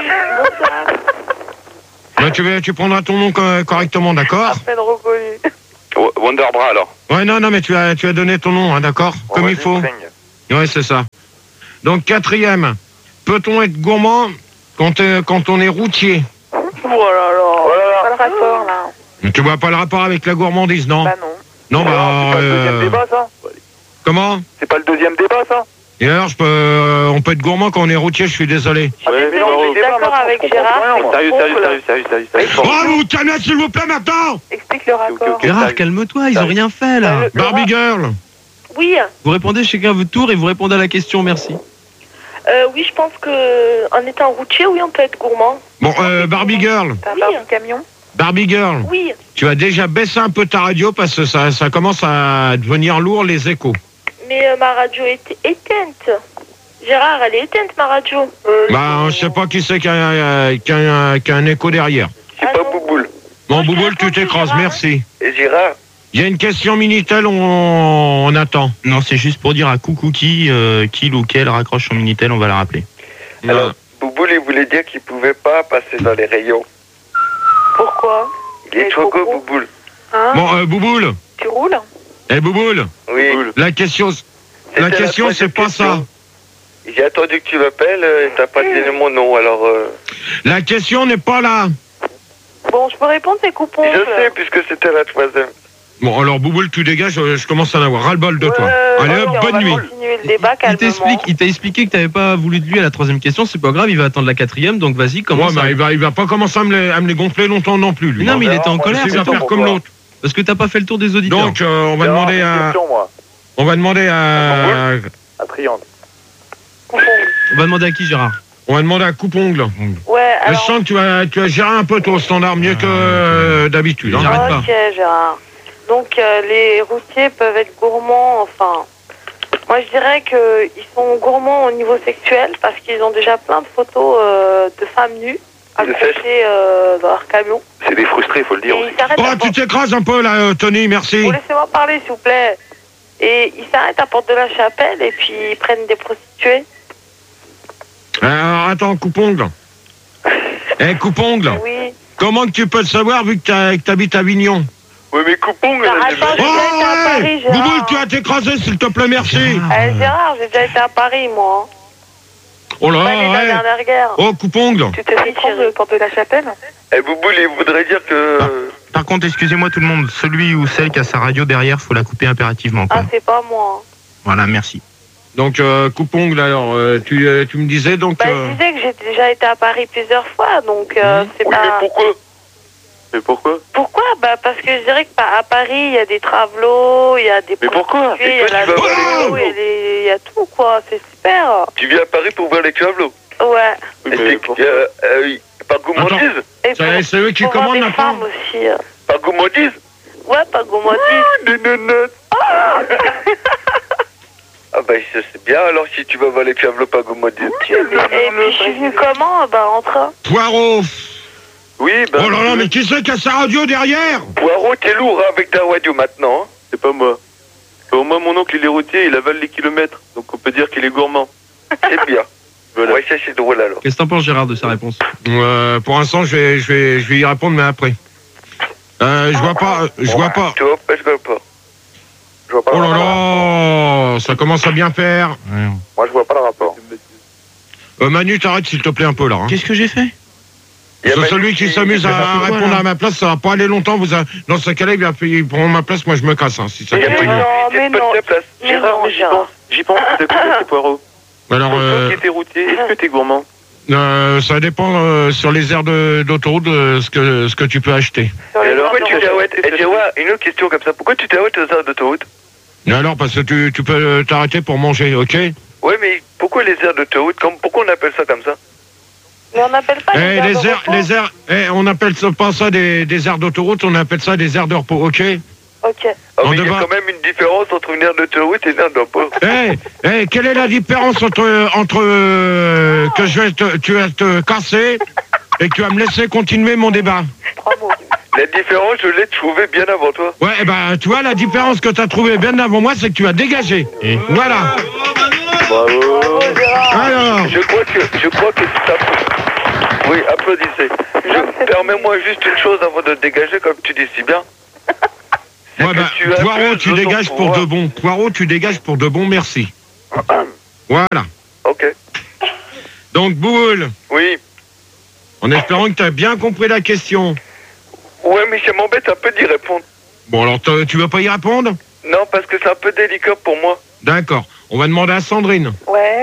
Bah, tu, vas- tu prendras ton nom co- correctement, d'accord? À peine reconnu. W- Wonderbra alors. Ouais, non, non, mais tu as, tu as donné ton nom, hein, d'accord? Comme il faut. Ouais, c'est ça. Donc, quatrième, peut-on être gourmand quand, euh, quand on est routier? Oh là là. Pas le rapport, là. Tu vois pas le rapport avec la gourmandise, non? Bah non. Non, bah... C'est pas le deuxième euh, débat ça Comment? C'est pas le deuxième débat ça Et alors, je peux, euh, on peut être gourmand quand on est routier, je suis désolé. Ouais, mais non, je suis d'accord avec Gérard. Sérieux, sérieux, sérieux, sérieux, sérieux, sérieux. Oh, vous calmez, s'il vous plaît, maintenant! Explique le rapport. Gérard, calme-toi, ils ont rien fait là. Barbie Girl! Oui. Vous répondez chacun à votre tour et vous répondez à la question, merci. Euh, oui, je pense que en étant routier, oui, on peut être gourmand. Bon, euh, Barbie Girl, T'as un Barbie camion? Barbie Girl, Oui. tu as déjà baissé un peu ta radio parce que ça, ça commence à devenir lourd, les échos. Mais euh, ma radio est éteinte. Gérard, elle est éteinte, ma radio. Bah, je sais pas qui c'est qui a, euh, qui a un- qui a un écho derrière. C'est pas Bouboule. Bon, Bouboule, tu t'écrases, merci. Et Gérard? Il y a une question Minitel, on, on attend. Non, c'est juste pour dire à coucou qui, euh, qui ou quel raccroche son Minitel, on va la rappeler. Alors, Bouboule, il voulait dire qu'il pouvait pas passer dans les rayons. Pourquoi? Il est choco, Bouboule. Hein? Bon, euh, Bouboule, Tu roules? eh Bouboule, Oui. la question, la C'était question la c'est pas question. ça. J'ai attendu que tu m'appelles euh, et t'as pas donné mon nom, alors... Euh... La question n'est pas là. Bon, je peux répondre, c'est coupon. Je sais, puisque c'était la troisième. Bon, alors Bouboule, tu dégages, je, je commence à en avoir ras-le-bol de toi. Euh, Allez hop, ok, on bonne va nuit. continuer le débat Il calmement. t'explique, il t'a expliqué que t'avais pas voulu de lui à la troisième question, c'est pas grave, il va attendre la quatrième, donc vas-y, Ouais, commence. bah, à- il va, il va pas commencer à me les, à me les gonfler longtemps non plus, lui. Non, mais il était en colère, Il va c'est faire tout. comme l'autre. Parce que t'as pas fait le tour des auditeurs. Donc, euh, on va Gérard, demander j'ai une à, question, moi. on va demander à, À Triangle. On va demander à qui, Gérard? on va demander à Coupe-Ongle. Ouais, Je alors... sens que tu as, tu as géré un peu ton standard mieux que euh, d'habitude. hein. J'arrête pas. Ok, Gérard. Donc, euh, les routiers peuvent être gourmands, enfin... Moi, je dirais qu'ils sont gourmands au niveau sexuel parce qu'ils ont déjà plein de photos euh, de femmes nues accrochées euh, dans leur camion. C'est des frustrés, faut le dire. Et aussi. ils s'arrêtent Oh, à tu porte... t'écrases un peu là, euh, Tony, merci. Vous laissez-moi parler, s'il vous plaît. Et ils s'arrêtent à Porte de la Chapelle et puis ils prennent des prostituées. Alors, attends, Coupe-Ongle. Eh, Coupe-Ongle, Oui. comment que tu peux le savoir vu que tu habites à Avignon? Oui, mais Coupon, Bah, attends, j'ai déjà été à Paris, Gérard. Bouboule, tu as t'écrasé, s'il te plaît, merci. Eh, Gérard, j'ai déjà été à Paris, moi. Oh là Pas né de la là, dernière guerre. oh, Coupe-Ongle. Tu te fais prendre Porte de la Chapelle? Eh, Bouboule, il voudrait dire que... Par contre, excusez-moi tout le monde, celui ou celle qui a sa radio derrière, faut la couper impérativement. Quoi. Ah, c'est pas moi. Voilà, merci. Donc, euh, Coupe-Ongle, alors, euh, tu, euh, tu me disais donc... Bah, euh, je disais que j'ai déjà été à Paris plusieurs fois, donc euh, c'est Oui, pas... mais pourquoi? Mais pourquoi? Pourquoi? Bah, parce que je dirais que bah, à Paris, il y a des travelots, il y a des Mais pourquoi? prostituées, il y Et a toi, la tu vas voir les vélo, il y a les- il y a tout, quoi. C'est super. Tu viens à Paris pour voir les Cavelots? Ouais. Et c'est- euh, euh, oui, par gourmandise? Et C'est- pour- c'est eux qui pour voir commandent des maintenant. femmes aussi. euh. Par gourmandise? Ouais, pas gourmandise. Des nonottes. Ah bah ça, c'est bien alors si tu vas voir les Cavelots par gourmandise. Et puis je suis venue comment? Bah, en train. Poirot. Oui, bah... Oh là là, mais qui c'est qui a sa radio derrière? Poirot, t'es lourd hein, avec ta radio maintenant. Hein. C'est pas moi. Au moins, mon oncle, il est routier, il avale les kilomètres. Donc on peut dire qu'il est gourmand. C'est bien. Voilà. Ouais, ça c'est drôle alors. Qu'est-ce que t'en penses, Gérard, de sa réponse? Euh, pour l'instant, je vais, je vais, je vais y répondre, mais après. Euh, je vois pas, je vois pas. Tu vois pas, je vois pas. Je vois pas Oh le là rapport. là, ça commence à bien faire. Moi, je vois pas le rapport. Euh, Manu, t'arrêtes s'il te plaît un peu là. hein. Qu'est-ce que j'ai fait? Il y a C'est Manu celui qui qui- s'amuse à qui fait n'importe quoi, répondre là. à ma place, ça va pas aller longtemps. Vous a... Dans ce cas-là, il va il prend ma place, moi je me casse. Hein, si ça Il y a Mais continue. non, Manu, mais c'est pas non. de ta place. Mais Gérard, non, mais j'y Gérard. pense. J'y pense, t'as coupé tes poireaux. Alors, Toi euh, qui étais routier, est-ce que t'es gourmand? euh, ça dépend euh, sur les aires de- d'autoroute de ce que ce que tu peux acheter. Sur Et les alors, pourquoi tu bords de- t'arrêtes? Eh, Gérard, une autre question comme ça. Pourquoi tu t'arrêtes aux aires d'autoroute? Et alors, parce que tu, tu peux t'arrêter pour manger, ok? Ouais, mais pourquoi les aires d'autoroute? Comme- Pourquoi on appelle ça comme ça? Mais on n'appelle pas Eh, les aires les de aires, repos. les aires, eh, on appelle ça pas ça des, des aires d'autoroute, on appelle ça des aires de repos, ok? Ok. Ah, mais il y a quand même une différence entre une aire d'autoroute et une aire d'impôt. Eh, eh, quelle est la différence entre, entre euh, que je vais te, tu vas te casser et que tu vas me laisser continuer mon débat? Trois mots. La différence, je l'ai trouvée bien avant toi. Ouais, eh ben, tu vois, la différence que tu as trouvée bien avant moi, c'est que tu as dégagé. Et voilà. Bravo. Alors. Je crois que, je crois que tu t'app- Oui, applaudissez. Je, permets-moi juste une chose avant de te dégager, comme tu dis si bien. Ouais, bah, tu as Poirot, plus tu de dégages ton pour pouvoir. de bon. Poirot, tu dégages pour de bon, merci. Voilà. Ok. Donc, Boule. Oui. En espérant que tu as bien compris la question. Ouais, mais ça m'embête un peu d'y répondre. Bon, alors, t'as- tu vas pas y répondre? Non, parce que c'est un peu délicat pour moi. D'accord. On va demander à Sandrine. Ouais.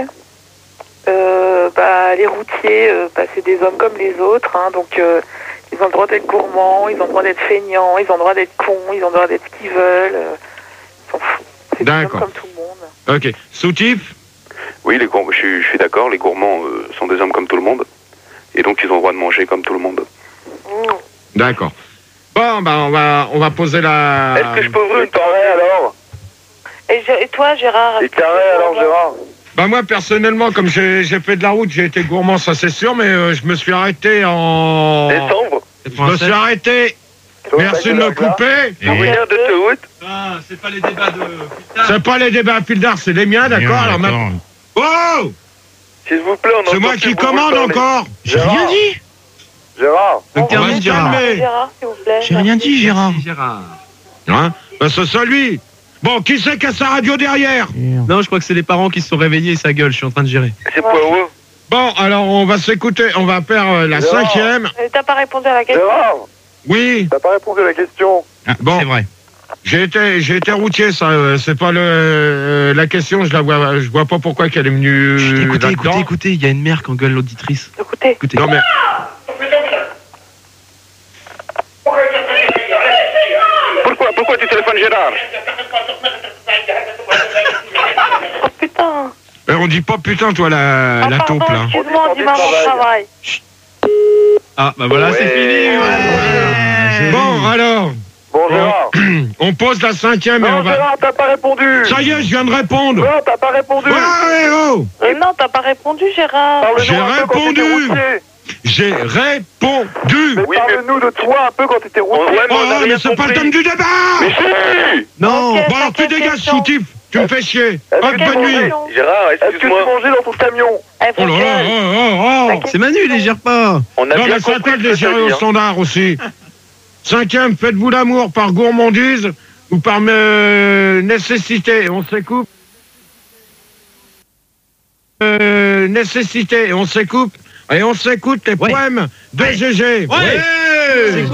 Euh, bah, les routiers, euh, bah, c'est des hommes comme les autres, hein, donc euh, ils ont le droit d'être gourmands, ils ont le droit d'être feignants, ils ont le droit d'être cons, ils ont le droit d'être ce qu'ils veulent. Euh, ils s'en foutent. C'est des hommes D'accord. comme tout le monde. Ok. Soutif? Oui, les gourmands, je, suis- je suis d'accord, les gourmands euh, sont des hommes comme tout le monde. Et donc ils ont le droit de manger comme tout le monde. D'accord. Bon, bah, on va, on va poser la... Est-ce que je peux ouvrir une carré alors? Et, je- et toi, Gérard? Et carré alors, Gérard? Bah moi personnellement, comme j'ai j'ai fait de la route, j'ai été gourmand, ça c'est sûr, mais euh, je me suis arrêté en... Décembre? Je me suis arrêté. Merci de me couper. Pour une aire d'autoroute? Ah, c'est pas les débats de... C'est pas les débats à fil d'art, c'est les miens, d'accord? Alors maintenant... Oh! S'il vous plaît, on C'est entend moi plus qui vous commande parler. encore. J'ai Gérard. rien dit. Gérard. Donc termine, Gérard. Gérard, s'il vous plaît. J'ai rien dit, Gérard. Gérard. Hein? Bah c'est ça lui. Bon, qui c'est qui a sa radio derrière? Non, je crois que c'est les parents qui se sont réveillés et ça gueule, je suis en train de gérer. C'est Poirot. Bon, alors on va s'écouter, on va faire euh, la Gérard. cinquième. Euh, T'as pas répondu à la question? Gérard, Oui. t'as pas répondu à la question. Bon. C'est vrai. J'ai été, j'ai été routier, ça. euh, c'est pas le, euh, la question. Je la vois, je vois pas pourquoi qu'elle est venue. Écoutez, là-dedans. écoutez, écoutez, il y a une mère qui engueule l'auditrice. Écoutez. Écoutez. Non mais. Pourquoi, pourquoi tu téléphones Gérard? Oh putain. Eh, on dit pas putain, toi, la, Ah, la pardon, taupe là. excuse-moi, dis-moi mon travail. Ah, bah voilà, c'est fini. Bon, alors. Bon, Gérard. On pose la cinquième et Non, on va. Gérard, t'as pas répondu. Ça y est, je viens de répondre. Non, t'as pas répondu. Ouais, ouais, oh. Et non, t'as pas répondu, Gérard. Parle-nous J'ai un peu quand répondu. t'étais routier. J'ai répondu. Mais parle-nous de toi un peu quand t'étais routier. Oh, oh, mais c'est pas le thème du débat. Mais si. Non. Ok, Bon, alors tu cinquième dégages, question. soutif. Tu me fais chier. Est-ce Hop, que bonne tu nuit. mangeais Oh Gérard, excuse-moi. Est-ce que tu mangeais dans ton camion? Eh, faut là là, que- oh, oh, oh. C'est Manu, les gère pas. On a Non, bien mais c'est à compris toi de ce les que t'as gérer dit, au hein. standard aussi. Cinquième, faites-vous l'amour par gourmandise ou par euh, nécessité. On s'écoupe. Euh, nécessité. On s'écoute. Et on s'écoute les poèmes de G G. Ouais. Ouais. C'est quoi